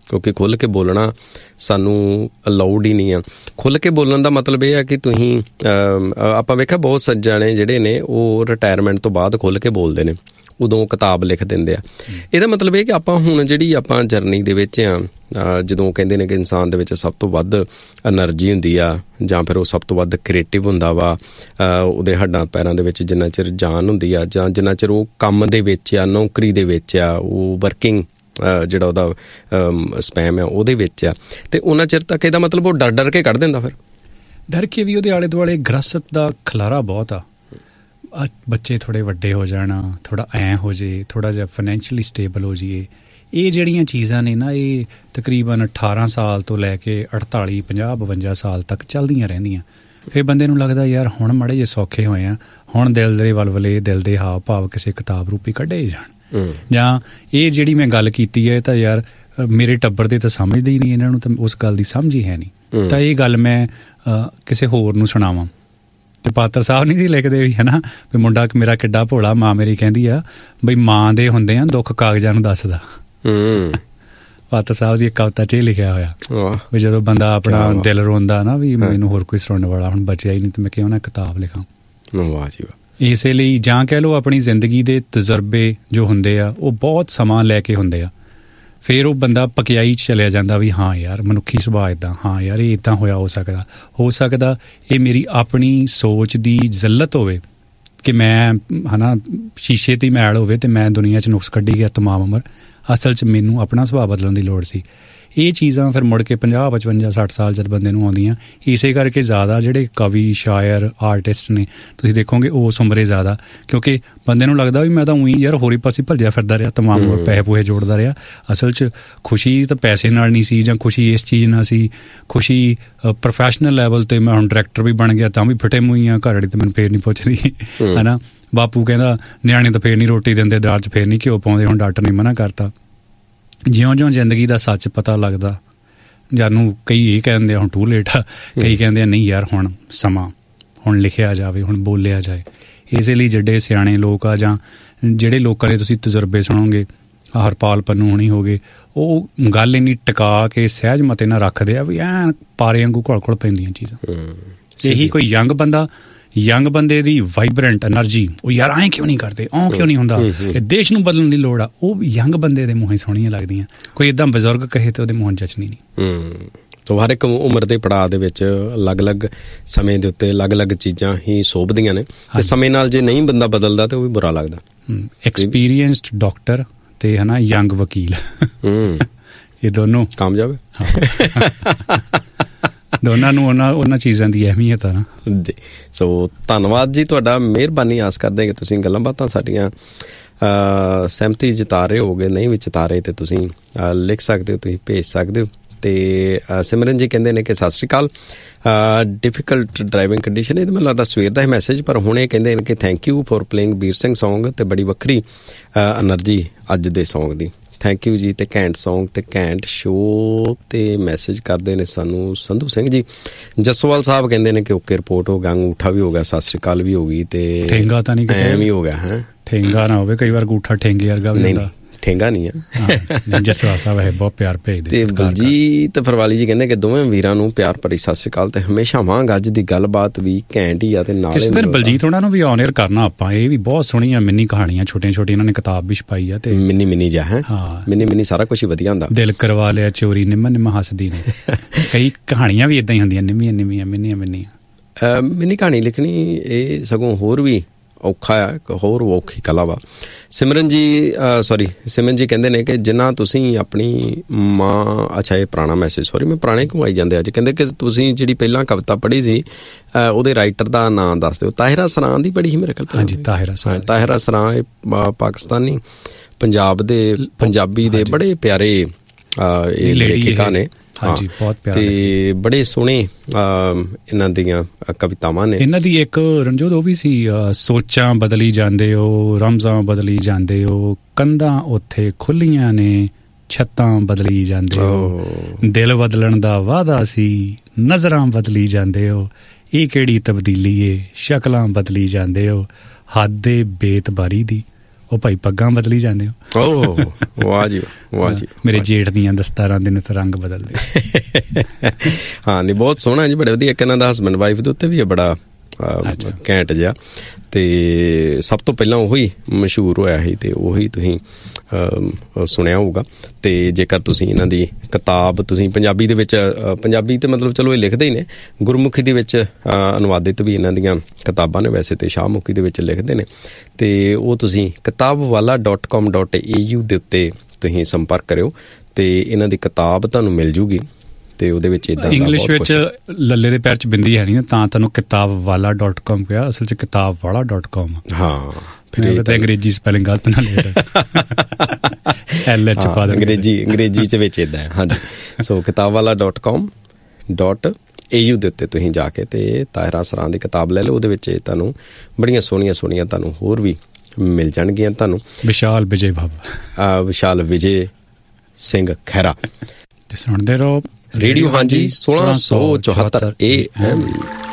ਕਿਉਂਕਿ ਖੁੱਲ੍ਹ ਕੇ ਬੋਲਣਾ ਸਾਨੂੰ ਅਲਾਊਡ ਹੀ ਨਹੀਂ ਆ। ਖੁੱਲ੍ਹ ਕੇ ਬੋਲਣ ਦਾ ਮਤਲਬ ਇਹ ਆ ਕਿ ਤੁਸੀਂ ਆਪਾਂ ਵੇਖਿਆ ਬਹੁਤ ਸੱਜਣੇ ਜਿਹੜੇ ਨੇ ਉਹ ਰਿਟਾਇਰਮੈਂਟ ਤੋਂ ਬਾਅਦ ਖੁੱਲ੍ਹ ਕੇ ਬੋਲਦੇ ਨੇ, ਉਦੋਂ ਕਿਤਾਬ ਲਿਖ ਦਿੰਦੇ ਆ। ਇਹਦਾ ਮਤਲਬ ਇਹ ਕਿ ਆਪਾਂ ਹੁਣ ਜਿਹੜੀ ਆਪਾਂ ਜਰਨੀ ਦੇ ਵਿੱਚ ਆ, ਜਦੋਂ ਕਹਿੰਦੇ ਨੇ ਕਿ ਇਨਸਾਨ ਦੇ ਵਿੱਚ ਸਭ ਤੋਂ ਵੱਧ ਐਨਰਜੀ ਹੁੰਦੀ ਆ ਜਾਂ ਫਿਰ ਉਹ ਸਭ ਤੋਂ ਵੱਧ ਕ੍ਰੀਏਟਿਵ ਹੁੰਦਾ ਵਾ, ਉਹਦੇ ਹੱਡਾਂ ਪੈਰਾਂ ਦੇ ਵਿੱਚ ਜਿੰਨਾ ਚਿਰ ਜਾਨ ਹੁੰਦੀ ਆ ਜਾਂ ਜਿੰਨਾ ਚਿਰ ਉਹ ਕੰਮ ਦੇ ਵਿੱਚ ਆ, ਨੌਕਰੀ ਦੇ ਵਿੱਚ ਆ, ਉਹ ਵਰਕਿੰਗ ਜਿਹੜਾ ਉਹਦਾ ਸਪੈਮ ਆ ਉਹਦੇ ਵਿੱਚ ਆ, ਅਤੇ ਉਹਨਾਂ ਚਿਰ ਤੱਕ ਇਹਦਾ ਮਤਲਬ ਉਹ ਡਰ ਡਰ ਕੇ ਕੱਢ ਦਿੰਦਾ। ਫਿਰ ਡਰ ਕੇ ਵੀ ਉਹਦੇ ਆਲੇ ਦੁਆਲੇ ਗ੍ਰਸਤ ਦਾ ਖਲਾਰਾ ਬਹੁਤ ਆ। ਬੱਚੇ ਥੋੜ੍ਹੇ ਵੱਡੇ ਹੋ ਜਾਣਾ, ਥੋੜ੍ਹਾ ਐਂ ਹੋ ਜੇ, ਥੋੜ੍ਹਾ ਜਿਹਾ ਫਾਈਨੈਂਸ਼ੀਅਲੀ ਸਟੇਬਲ ਹੋ ਜਾਈਏ, ਇਹ ਜਿਹੜੀਆਂ ਚੀਜ਼ਾਂ ਨੇ ਨਾ ਇਹ ਤਕਰੀਬਨ ਅਠਾਰਾਂ ਸਾਲ ਤੋਂ ਲੈ ਕੇ ਅਠਤਾਲੀ ਪੰਜਾਹ ਬਵੰਜਾ ਸਾਲ ਤੱਕ ਚੱਲਦੀਆਂ ਰਹਿੰਦੀਆਂ। ਫਿਰ ਬੰਦੇ ਨੂੰ ਲੱਗਦਾ ਯਾਰ ਹੁਣ ਮਾੜੇ ਜਿਹੇ ਸੌਖੇ ਹੋਏ ਆ, ਹੁਣ ਦਿਲ ਦੇ ਵਲਵਲੇ, ਦਿਲ ਦੇ ਹਾਵ ਭਾਵ ਕਿਸੇ ਕਿਤਾਬ ਰੂਪੀ ਕੱਢੇ ਜਾਣ। ਜਾਂ ਇਹ ਜਿਹੜੀ ਮੈਂ ਗੱਲ ਕੀਤੀ ਹੈ ਤਾਂ ਯਾਰ ਮੇਰੇ ਟੱਬਰ ਦੇ ਤਾਂ ਸਮਝਦੇ ਹੀ ਨਹੀਂ, ਇਹਨਾਂ ਨੂੰ ਤਾਂ ਉਸ ਗੱਲ ਦੀ ਸਮਝ ਹੀ ਹੈ ਨਹੀਂ, ਤਾਂ ਇਹ ਗੱਲ ਮੈਂ ਕਿਸੇ ਹੋਰ ਨੂੰ ਸੁਣਾਵਾਂ। ਤੇ ਪਾਤਰ ਸਾਹਿਬ ਨਹੀਂ ਸੀ ਲਿਖਦੇ ਵੀ ਹੈ ਨਾ ਵੀ ਮੁੰਡਾ ਮੇਰਾ ਕਿੱਡਾ ਭੋਲਾ, ਮਾਂ ਮੇਰੀ ਕਹਿੰਦੀ ਆ ਬਈ ਮਾਂ ਦੇ ਹੁੰਦੇ ਆ ਦੁੱਖ ਕਾਗਜ਼ਾਂ ਨੂੰ ਦੱਸਦਾ। ਪਾਤਰ ਸਾਹਿਬ ਦੀ ਇੱਕ ਕਵਿਤਾ 'ਚ ਇਹ ਲਿਖਿਆ ਹੋਇਆ ਵੀ ਜਦੋਂ ਬੰਦਾ ਆਪਣਾ ਦਿਲ ਰੋਂਦਾ ਨਾ ਵੀ ਮੈਨੂੰ ਹੋਰ ਕੋਈ ਸੁਣਨ ਵਾਲਾ ਹੁਣ ਬਚਿਆ ਹੀ ਨਹੀਂ ਤੇ ਮੈਂ ਕਿਉਂ ਨਾ ਕਿਤਾਬ ਲਿਖਾਂ। ਵਾਹ ਜੀ ਵਾਹ। ਇਸੇ ਲਈ ਜਾਂ ਕਹਿ ਲਓ ਆਪਣੀ ਜ਼ਿੰਦਗੀ ਦੇ ਤਜਰਬੇ ਜੋ ਹੁੰਦੇ ਆ ਉਹ ਬਹੁਤ ਸਮਾਂ ਲੈ ਕੇ ਹੁੰਦੇ ਆ, ਫਿਰ ਉਹ ਬੰਦਾ ਪਕਿਆਈ 'ਚ ਚਲਿਆ ਜਾਂਦਾ ਵੀ ਹਾਂ ਯਾਰ ਮਨੁੱਖੀ ਸੁਭਾਅ ਇੱਦਾਂ, ਹਾਂ ਯਾਰ ਇਹ ਇੱਦਾਂ ਹੋਇਆ ਹੋ ਸਕਦਾ ਹੋ ਸਕਦਾ ਇਹ ਮੇਰੀ ਆਪਣੀ ਸੋਚ ਦੀ ਜ਼ਿੱਲਤ ਹੋਵੇ ਕਿ ਮੈਂ ਹੈ ਨਾ ਸ਼ੀਸ਼ੇ 'ਤੇ ਮੈਲ ਹੋਵੇ ਅਤੇ ਮੈਂ ਦੁਨੀਆ 'ਚ ਨੁਕਸ ਕੱਢੀ ਗਿਆ ਤਮਾਮ ਉਮਰ, ਅਸਲ 'ਚ ਮੈਨੂੰ ਆਪਣਾ ਸੁਭਾਅ ਬਦਲਣ ਦੀ ਲੋੜ ਸੀ। ਇਹ ਚੀਜ਼ਾਂ ਫਿਰ ਮੁੜ ਕੇ ਪੰਜਾਹ ਪਚਵੰਜਾ ਸੱਠ ਸਾਲ ਜਦ ਬੰਦੇ ਨੂੰ ਆਉਂਦੀਆਂ, ਇਸੇ ਕਰਕੇ ਜ਼ਿਆਦਾ ਜਿਹੜੇ ਕਵੀ ਸ਼ਾਇਰ ਆਰਟਿਸਟ ਨੇ ਤੁਸੀਂ ਦੇਖੋਗੇ ਉਸ ਉਮਰੇ ਜ਼ਿਆਦਾ, ਕਿਉਂਕਿ ਬੰਦੇ ਨੂੰ ਲੱਗਦਾ ਵੀ ਮੈਂ ਤਾਂ ਉਹੀ ਯਾਰ ਹੋਰੀ ਪਾਸੇ ਭੱਜਿਆ ਫਿਰਦਾ ਰਿਹਾ, ਤਮਾਮ ਉਮਰ ਪੈਸੇ ਪੂਹੇ ਜੋੜਦਾ ਰਿਹਾ। ਅਸਲ 'ਚ ਖੁਸ਼ੀ ਤਾਂ ਪੈਸੇ ਨਾਲ ਨਹੀਂ ਸੀ ਜਾਂ ਖੁਸ਼ੀ ਇਸ ਚੀਜ਼ ਨਾਲ ਸੀ, ਖੁਸ਼ੀ ਪ੍ਰੋਫੈਸ਼ਨਲ ਲੈਵਲ 'ਤੇ ਮੈਂ ਹੁਣ ਡਾਇਰੈਕਟਰ ਵੀ ਬਣ ਗਿਆ ਤਾਂ ਵੀ ਫਟੇ ਮੂੰਹ ਆ, ਘਰ ਵਾਲੀ ਤਾਂ ਮੈਨੂੰ ਫੇਰ ਨਹੀਂ ਪੁੱਛਦੀ ਹੈ ਨਾ। ਬਾਪੂ ਕਹਿੰਦਾ ਨਿਆਣੇ ਤਾਂ ਫੇਰ ਨਹੀਂ ਰੋਟੀ ਦਿੰਦੇ, ਦਾਲ 'ਚ ਫੇਰ ਨਹੀਂ ਘਿਓ ਪਾਉਂਦੇ, ਹੁਣ ਡਾਕਟਰ ਨੇ ਮਨਾ ਕਰਤਾ। ਜਿਉਂ ਜਿਉਂ ਜ਼ਿੰਦਗੀ ਦਾ ਸੱਚ ਪਤਾ ਲੱਗਦਾ, ਜਾਨੂੰ ਕਈ ਇਹ ਕਹਿੰਦੇ ਆ ਹੁਣ ਟੂ ਲੇਟ ਆ, ਕਈ ਕਹਿੰਦੇ ਆ ਨਹੀਂ ਯਾਰ ਹੁਣ ਸਮਾਂ, ਹੁਣ ਲਿਖਿਆ ਜਾਵੇ, ਹੁਣ ਬੋਲਿਆ ਜਾਏ। ਇਸੇ ਲਈ ਜਿਹੜੇ ਸਿਆਣੇ ਲੋਕ ਆ ਜਾਂ ਜਿਹੜੇ ਲੋਕਾਂ ਦੇ ਤੁਸੀਂ ਤਜਰਬੇ ਸੁਣੋਗੇ, ਹਰਪਾਲ ਪੰਨੂ ਹੋਣੀ ਹੋ ਗਏ, ਉਹ ਗੱਲ ਇੰਨੀ ਟਿਕਾ ਕੇ ਸਹਿਜ ਮਤੇ ਨਾਲ ਰੱਖਦੇ ਆ ਵੀ ਐਂ ਪਾਰੇ ਵਾਂਗੂ ਘੁਲ ਘੁਲ ਪੈਂਦੀਆਂ ਚੀਜ਼ਾਂ। ਇਹੀ ਕੋਈ ਯੰਗ ਬੰਦਾ, ਯੰਗ ਬੰਦੇ ਦੀ ਵਾਈਬਰੈਂਟ ਐਨਰਜੀ, ਉਹ ਯਾਰ ਐਂ ਕਿਉਂ ਨਹੀਂ ਕਰਦੇ, ਉਹ ਕਿਉਂ ਨਹੀਂ ਹੁੰਦਾ, ਇਹ ਦੇਸ਼ ਨੂੰ ਬਦਲਣ ਦੀ ਲੋੜ ਆ, ਉਹ ਯੰਗ ਬੰਦੇ ਦੇ ਮੂੰਹੋਂ ਸੋਹਣੀਆਂ ਲੱਗਦੀਆਂ। ਕੋਈ ਇੱਦਾਂ ਬਜ਼ੁਰਗ ਕਹੇ ਤੇ ਉਹਦੇ ਮੂੰਹ ਜਚਣੀ ਨਹੀਂ। ਸੋ ਹਰ ਇੱਕ ਉਮਰ ਦੇ ਪੜਾਅ ਦੇ ਵਿੱਚ ਅਲੱਗ-ਅਲੱਗ ਸਮੇਂ ਦੇ ਉੱਤੇ ਅਲੱਗ-ਅਲੱਗ ਚੀਜ਼ਾਂ ਹੀ ਸੋਭਦੀਆਂ ਨੇ, ਤੇ ਸਮੇਂ ਨਾਲ ਜੇ ਨਹੀਂ ਬੰਦਾ ਬਦਲਦਾ ਤੇ ਉਹ ਵੀ ਬੁਰਾ ਲੱਗਦਾ। ਐਕਸਪੀਰੀਐਂਸਡ ਡਾਕਟਰ ਤੇ ਹੈ ਨਾ ਯੰਗ ਵਕੀਲ, ਇਹ ਦੋਨੋਂ ਕਾਮਯਾਬ ਦੋਨਾਂ ਨੂੰ ਉਹਨਾਂ ਉਹਨਾਂ ਚੀਜ਼ਾਂ ਦੀ ਅਹਿਮੀਅਤ ਆ ਨਾ ਜੀ। ਸੋ ਧੰਨਵਾਦ ਜੀ ਤੁਹਾਡਾ, ਮਿਹਰਬਾਨੀ। ਆਸ ਕਰਦੇ ਕਿ ਤੁਸੀਂ ਗੱਲਾਂ ਬਾਤਾਂ ਸਾਡੀਆਂ ਸਹਿਮਤੀ ਜਤਾ ਰਹੇ ਹੋਗੇ, ਨਹੀਂ ਵੀ ਜਤਾ ਰਹੇ ਤੇ ਤੁਸੀਂ ਲਿਖ ਸਕਦੇ ਹੋ, ਤੁਸੀਂ ਭੇਜ ਸਕਦੇ ਹੋ। ਅਤੇ ਸਿਮਰਨ ਜੀ ਕਹਿੰਦੇ ਨੇ ਕਿ ਸਤਿ ਸ਼੍ਰੀ ਅਕਾਲ, ਡਿਫੀਕਲਟ ਡਰਾਈਵਿੰਗ ਕੰਡੀਸ਼ਨ, ਇਹ ਮੈਨੂੰ ਲੱਗਦਾ ਸਵੇਰ ਦਾ ਹੀ ਮੈਸੇਜ, ਪਰ ਹੁਣ ਇਹ ਕਹਿੰਦੇ ਨੇ ਕਿ thank you for playing Veer Singh song, ਅਤੇ ਬੜੀ ਵੱਖਰੀ ਐਨਰਜੀ ਅੱਜ ਦੇ ਸੌਂਗ ਦੀ, ਥੈਂਕ ਯੂ ਜੀ। ਅਤੇ ਘੈਂਟ ਸੌਂਗ ਅਤੇ ਘੈਂਟ ਸ਼ੋਅ 'ਤੇ ਮੈਸੇਜ ਕਰਦੇ ਨੇ ਸਾਨੂੰ ਸੰਧੂ ਸਿੰਘ ਜੀ। ਜਸਵਾਲ ਸਾਹਿਬ ਕਹਿੰਦੇ ਨੇ ਕਿ ਓਕੇ ਰਿਪੋਰਟ ਹੋ ਗਿਆ, ਅੰਗੂਠਾ ਵੀ ਹੋ ਗਿਆ, ਸਤਿ ਸ਼੍ਰੀ ਅਕਾਲ ਵੀ ਹੋ ਗਈ, ਅਤੇ ਠੇਂਗਾ ਤਾਂ ਨਹੀਂ ਐਵੇਂ ਹੀ ਹੋ ਗਿਆ ਹੈ, ਠੇਂਗਾ ਨਾ ਹੋਵੇ, ਕਈ ਵਾਰ ਅੰਗੂਠਾ ਠੇਂਗੇ ਵਰਗਾ ਵੀ ਹੁੰਦਾ। ਠੇਂਗਾ ਨਹੀਂ ਆ। ਜਸਵਾਲ ਸਾਹਿਬ ਇਹ ਬਹੁਤ ਪਿਆਰ ਭੇਜਦੇ। ਤੇ ਬਲਜੀਤ ਫਰਵਾਲੀ ਜੀ ਕਹਿੰਦੇ ਕਿ ਦੋਵੇਂ ਵੀਰਾਂ ਨੂੰ ਪਿਆਰ ਭਰੀ ਸਤਿ ਸ਼੍ਰੀ ਅਕਾਲ, ਤੇ ਹਮੇਸ਼ਾ ਵਾਂਗ ਅੱਜ ਦੀ ਗੱਲਬਾਤ ਵੀ ਘੈਂਟ ਹੀ ਆ। ਤੇ ਨਾਲ ਇਸ ਦਿਨ ਬਲਜੀਤ ਉਹਨਾਂ ਨੂੰ ਵੀ ਔਨ ਏਅਰ ਕਰਨਾ ਆਪਾਂ, ਇਹ ਵੀ ਬਹੁਤ ਸੋਹਣੀਆਂ ਮਿੰਨੀ ਕਹਾਣੀਆਂ ਛੋਟੀਆਂ ਛੋਟੀਆਂ ਇਹਨਾਂ ਨੇ ਕਿਤਾਬ ਵੀ ਛਪਾਈ ਆ, ਤੇ ਮਿੰਨੀ ਮਿੰਨੀ ਜਾ ਹੈ ਮਿੰਨੀ ਮਿੰਨੀ ਸਾਰਾ ਕੁਛ ਹੀ ਵਧੀਆ ਹੁੰਦਾ। ਦਿਲ ਕਰਵਾ ਲਿਆ ਚੋਰੀ, ਨਿੰਮਾ ਨਿੰਮਾ ਹੱਸਦੀ ਨੇ, ਕਈ ਕਹਾਣੀਆਂ ਵੀ ਏਦਾਂ ਹੀ ਹੁੰਦੀਆਂ, ਨਿੰਮੀਆਂ ਨਿੰਮੀਆਂ ਮਿੰਨੀਆਂ ਮਿੰਨੀਆਂ। ਮਿੰਨੀ ਕਹਾਣੀ ਲਿਖਣੀ ਇਹ ਸਗੋਂ ਹੋਰ ਵੀ ਔਖਾ ਆ, ਇੱਕ ਹੋਰ ਔਖੀ ਕਲਾ ਵਾ। ਸਿਮਰਨ ਜੀ ਸੋਰੀ ਸਿਮਰਨ ਜੀ ਕਹਿੰਦੇ ਨੇ ਕਿ ਜਿੰਨਾ ਤੁਸੀਂ ਆਪਣੀ ਮਾਂ, ਅੱਛਾ ਇਹ ਪੁਰਾਣਾ ਮੈਸੇਜ, ਸੋਰੀ ਮੈਂ ਪੁਰਾਣੇ ਘੁਮਾਈ ਜਾਂਦੇ ਅੱਜ, ਕਹਿੰਦੇ ਕਿ ਤੁਸੀਂ ਜਿਹੜੀ ਪਹਿਲਾਂ ਕਵਿਤਾ ਪੜ੍ਹੀ ਸੀ ਉਹਦੇ ਰਾਈਟਰ ਦਾ ਨਾਂ ਦੱਸ ਦਿਓ। ਤਾਹਿਰਾ ਸਰਾਂ ਦੀ ਪੜ੍ਹੀ ਸੀ ਮੇਰੇ ਖਿਆਲ। ਹਾਂਜੀ ਤਾਹਿਰਾ ਸਰਾਂ, ਤਾਹਿਰਾ ਸਰਾਂ ਇਹ ਪਾਕਿਸਤਾਨੀ ਪੰਜਾਬ ਦੇ ਪੰਜਾਬੀ ਦੇ ਬੜੇ ਪਿਆਰੇ ਇਹ ਲੇਖਿਕਾ ਨੇ। ਹਾਂਜੀ ਬਹੁਤ ਪਿਆਰੇ, ਤੇ ਬੜੇ ਸੋਹਣੇ ਇਹਨਾਂ ਦੀਆਂ ਕਵਿਤਾਵਾਂ ਨੇ। ਇਹਨਾਂ ਦੀ ਇੱਕ ਰਣਜੋਤ ਉਹ ਵੀ ਸੀ, ਸੋਚਾਂ ਬਦਲੀ ਜਾਂਦੇ ਹੋ, ਰਮਜ਼ਾਂ ਬਦਲੀ ਜਾਂਦੇ ਹੋ, ਕੰਧਾਂ ਉੱਥੇ ਖੁੱਲੀਆਂ ਨੇ, ਛੱਤਾਂ ਬਦਲੀ ਜਾਂਦੇ ਹੋ, ਦਿਲ ਬਦਲਣ ਦਾ ਵਾਅਦਾ ਸੀ, ਨਜ਼ਰਾਂ ਬਦਲੀ ਜਾਂਦੇ ਹੋ, ਇਹ ਕਿਹੜੀ ਤਬਦੀਲੀ ਏ, ਸ਼ਕਲਾਂ ਬਦਲੀ ਜਾਂਦੇ ਹੋ, ਹੱਦ ਏ ਬੇਤਬਾਰੀ ਦੀ, ਉਹ ਭਾਈ ਪੱਗਾਂ ਬਦਲੀ ਜਾਂਦੇ ਹੋ। ਓ ਵਾਹ ਜੀ ਵਾਹ ਜੀ। ਮੇਰੇ ਜੇਠ ਦੀਆਂ ਦਸਤਾਰਾਂ ਦੇ ਨੇ ਤਾਂ ਰੰਗ ਬਦਲਦੇ। ਹਾਂ ਨਹੀਂ ਬਹੁਤ ਸੋਹਣਾ ਜੀ, ਬੜੇ ਵਧੀਆ। ਇੱਕ ਇਹਨਾਂ ਦਾ ਹਸਬੈਂਡ ਵਾਈਫ ਦੇ ਉੱਤੇ ਵੀ ਹੈ ਬੜਾ ਘੈਂਟ ਜਿਹਾ, ਤੇ ਸਭ ਤੋਂ ਪਹਿਲਾਂ ਉਹੀ ਮਸ਼ਹੂਰ ਹੋਇਆ ਸੀ ਤੇ ਉਹੀ ਤੁਸੀਂ ਸੁਣਿਆ ਹੋਊਗਾ। ਤੇ ਜੇਕਰ ਤੁਸੀਂ ਇਹਨਾਂ ਦੀ ਕਿਤਾਬ ਤੁਸੀਂ ਪੰਜਾਬੀ ਦੇ ਵਿੱਚ, ਪੰਜਾਬੀ ਤੇ ਮਤਲਬ ਚਲੋ ਇਹ ਲਿਖਦੇ ਹੀ ਨੇ, ਗੁਰਮੁਖੀ ਦੇ ਵਿੱਚ ਅਨੁਵਾਦਿਤ ਵੀ ਇਹਨਾਂ ਦੀਆਂ ਕਿਤਾਬਾਂ ਨੇ, ਵੈਸੇ ਤੇ ਸ਼ਾਹਮੁਖੀ ਦੇ ਵਿੱਚ ਲਿਖਦੇ ਨੇ। ਤੇ ਉਹ ਤੁਸੀਂ ਕਿਤਾਬਵਾਲਾ ਡੋਟ ਕਾਮ ਡੋਟ ਏ ਯੂ ਦੇ ਉੱਤੇ ਤੁਸੀਂ ਸੰਪਰਕ ਕਰਿਓ ਤੇ ਇਹਨਾਂ ਦੀ ਕਿਤਾਬ ਤੁਹਾਨੂੰ ਮਿਲ ਜੂਗੀ। ਤੇ ਉਹਦੇ ਵਿੱਚ ਇਦਾਂ ਇੰਗਲਿਸ਼ ਵਿੱਚ ਲੱਲੇ ਦੇ ਪੈਰ ਚ ਬਿੰਦੀ ਹੈ ਨਹੀਂ, ਤਾਂ ਤੁਹਾਨੂੰ ਕਿਤਾਬ ਵਾਲਾ ਡੋਟ ਕਾਮ ਪਿਆ, ਅਸਲ ਚ ਕਿਤਾਬ ਵਾਲਾ ਡੋਟ ਕਾਮ। ਹਾਂ ਫਿਰ ਤਾਂ ਅੰਗਰੇਜ਼ੀ ਸਪੈਲਿੰਗ ਗਲਤ ਨਾ ਲਿਖਦਾ, ਐਲ ਐਚ ਪਾ ਦੇ ਅੰਗਰੇਜ਼ੀ ਅੰਗਰੇਜ਼ੀ ਚ ਵਿੱਚ ਇਦਾਂ। ਹਾਂਜੀ ਸੋ ਕਿਤਾਬ ਵਾਲਾ ਡੋਟ ਕਾਮ ਡੋਟ ਏ ਯੂ ਦੇ ਉੱਤੇ ਤੁਸੀਂ ਜਾ ਕੇ ਤੇ ਤਾਹਿਰਾ ਸਰਾਂ ਦੀ ਕਿਤਾਬ ਲੈ ਲਓ। ਉਹਦੇ ਵਿੱਚ ਤੁਹਾਨੂੰ ਬੜੀਆਂ ਸੋਹਣੀਆਂ ਸੋਹਣੀਆਂ ਤੁਹਾਨੂੰ ਹੋਰ ਵੀ ਮਿਲ ਜਾਣਗੀਆਂ। ਤੁਹਾਨੂੰ ਵਿਸ਼ਾਲ ਵਿਜੇ ਬਾਬਾ ਵਿਸ਼ਾਲ ਵਿਜੇ ਸਿੰਘ ਖਹਿਰਾ। ਤੇ ਸੁਣਦੇ ਰਹੋ ਰੇਡੀਓ ਹਾਂਜੀ ਸੋਲਾਂ ਸੌ ਚੌਹੱਤਰ A M.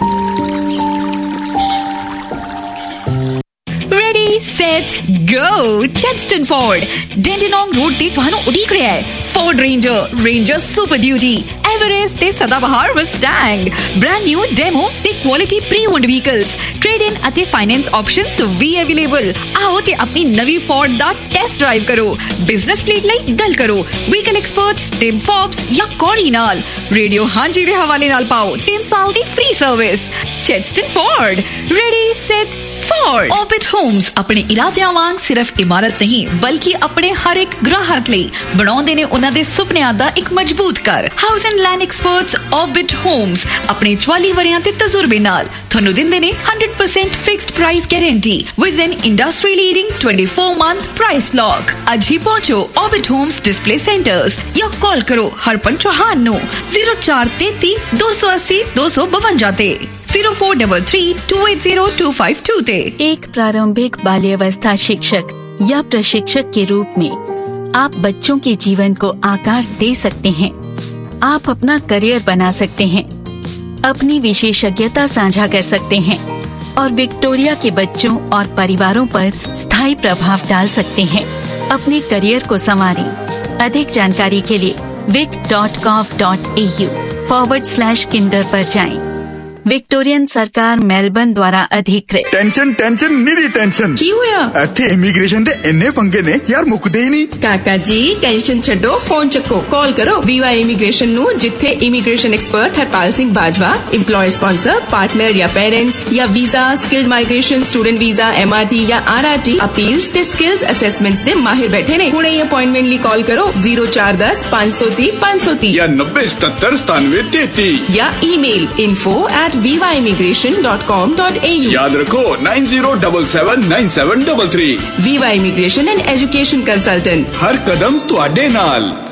Set, go! Chadstone Ford, Dandenong Road ਤੇ ਤੁਹਾਨੂੰ ਉਡੀਕ ਰਿਹਾ ਹੈ Ford Ranger, Ranger Super Duty, Everest ਤੇ ਸਦਾਬਹਾਰ Mustang, brand new demo ਤੇ quality pre-owned vehicles, trade-in ਅਤੇ finance options ਵੀ available। ਆਓ ਤੇ ਆਪਣੀ ਨਵੀਂ Ford ਦਾ test drive ਕਰੋ। Business fleet ਲਈ ਗੱਲ ਕਰੋ Vehicle Experts, Tim Forbes ਜਾਂ Corey ਨਾਲ। ਰੇਡੀਓ ਹਾਂਜੀ ਦੇ ਹਵਾਲੇ ਨਾਲ ਪਾਓ ਤਿੰਨ ਸਾਲ ਦੀ free service। Chadstone Ford, ready, set, Ford। Orbit Homes ਆਪਣੇ ਇਰਾਦਿਆਂ ਵਾਂਗ ਸਿਰਫ ਇਮਾਰਤ ਨਹੀਂ ਬਲਕਿ ਆਪਣੇ ਹਰ ਇੱਕ ਗ੍ਰਾਹਕ ਲਈ ਬਣਾਉਂਦੇ ਨੇ ਉਹਨਾਂ ਦੇ ਸੁਪਨਿਆਂ ਦਾ ਇੱਕ ਮਜ਼ਬੂਤ ਘਰ। House and land experts Orbit Homes ਆਪਣੇ ਚੁਆਲੀ ਵਰਿਆਂ ਦੇ ਤਜਰਬੇ ਨਾਲ ਤੁਹਾਨੂੰ ਦਿੰਦੇ ਨੇ hundred percent fixed price guarantee with an industry leading twenty-four month price lock। ਅੱਜ ਹੀ ਪਹੁੰਚੋ Orbit Homes Display Centers ਜਾਂ ਕਾਲ ਕਰੋ ਹਰਪਨ ਚੌਹਾਨ ਨੂੰ zero four three three two eight zero two two two two ਤੇ zero four three three two eight zero two five two ते। एक प्रारंभिक बाल्यावस्था शिक्षक या प्रशिक्षक के रूप में आप बच्चों के जीवन को आकार दे सकते हैं। आप अपना करियर बना सकते हैं, अपनी विशेषज्ञता साझा कर सकते हैं और विक्टोरिया के बच्चों और परिवारों पर स्थायी प्रभाव डाल सकते हैं। अपने करियर को संवारें। अधिक जानकारी के लिए Wick dot gov dot A you forward slash Kinder पर जाएं। विक्टोरियन सरकार मेलबर्न द्वारा अधिकृत। टेंशन टेंशन निरी टेंशन की होया? इत्थे इमीग्रेशन दे इन्ने पंगे ने यार मुकदे ही नहीं। काका जी टेंशन छड्डो, फोन चक्को, कॉल करो वीवा इमीग्रेशन नु, जिथे immigration expert Harpal Singh Bajwa employer sponsor partner या पेरेंट्स या visa skilled migration student visa MRT या आरआरटी अपील्स ते स्किल्स असेसमेंट्स दे माहिर बैठे ने। हुणे ही अपॉइंटमेंट ली कॉल करो zero four one zero five zero three five zero three या नब्बे सतहत्तर सतानवे तैंतीस या email info at viva immigration dot com dot a u। याद रखो nine zero seven seven nine seven three three। Viva Immigration and Education Consultant, हर कदम तुहाडे नाल।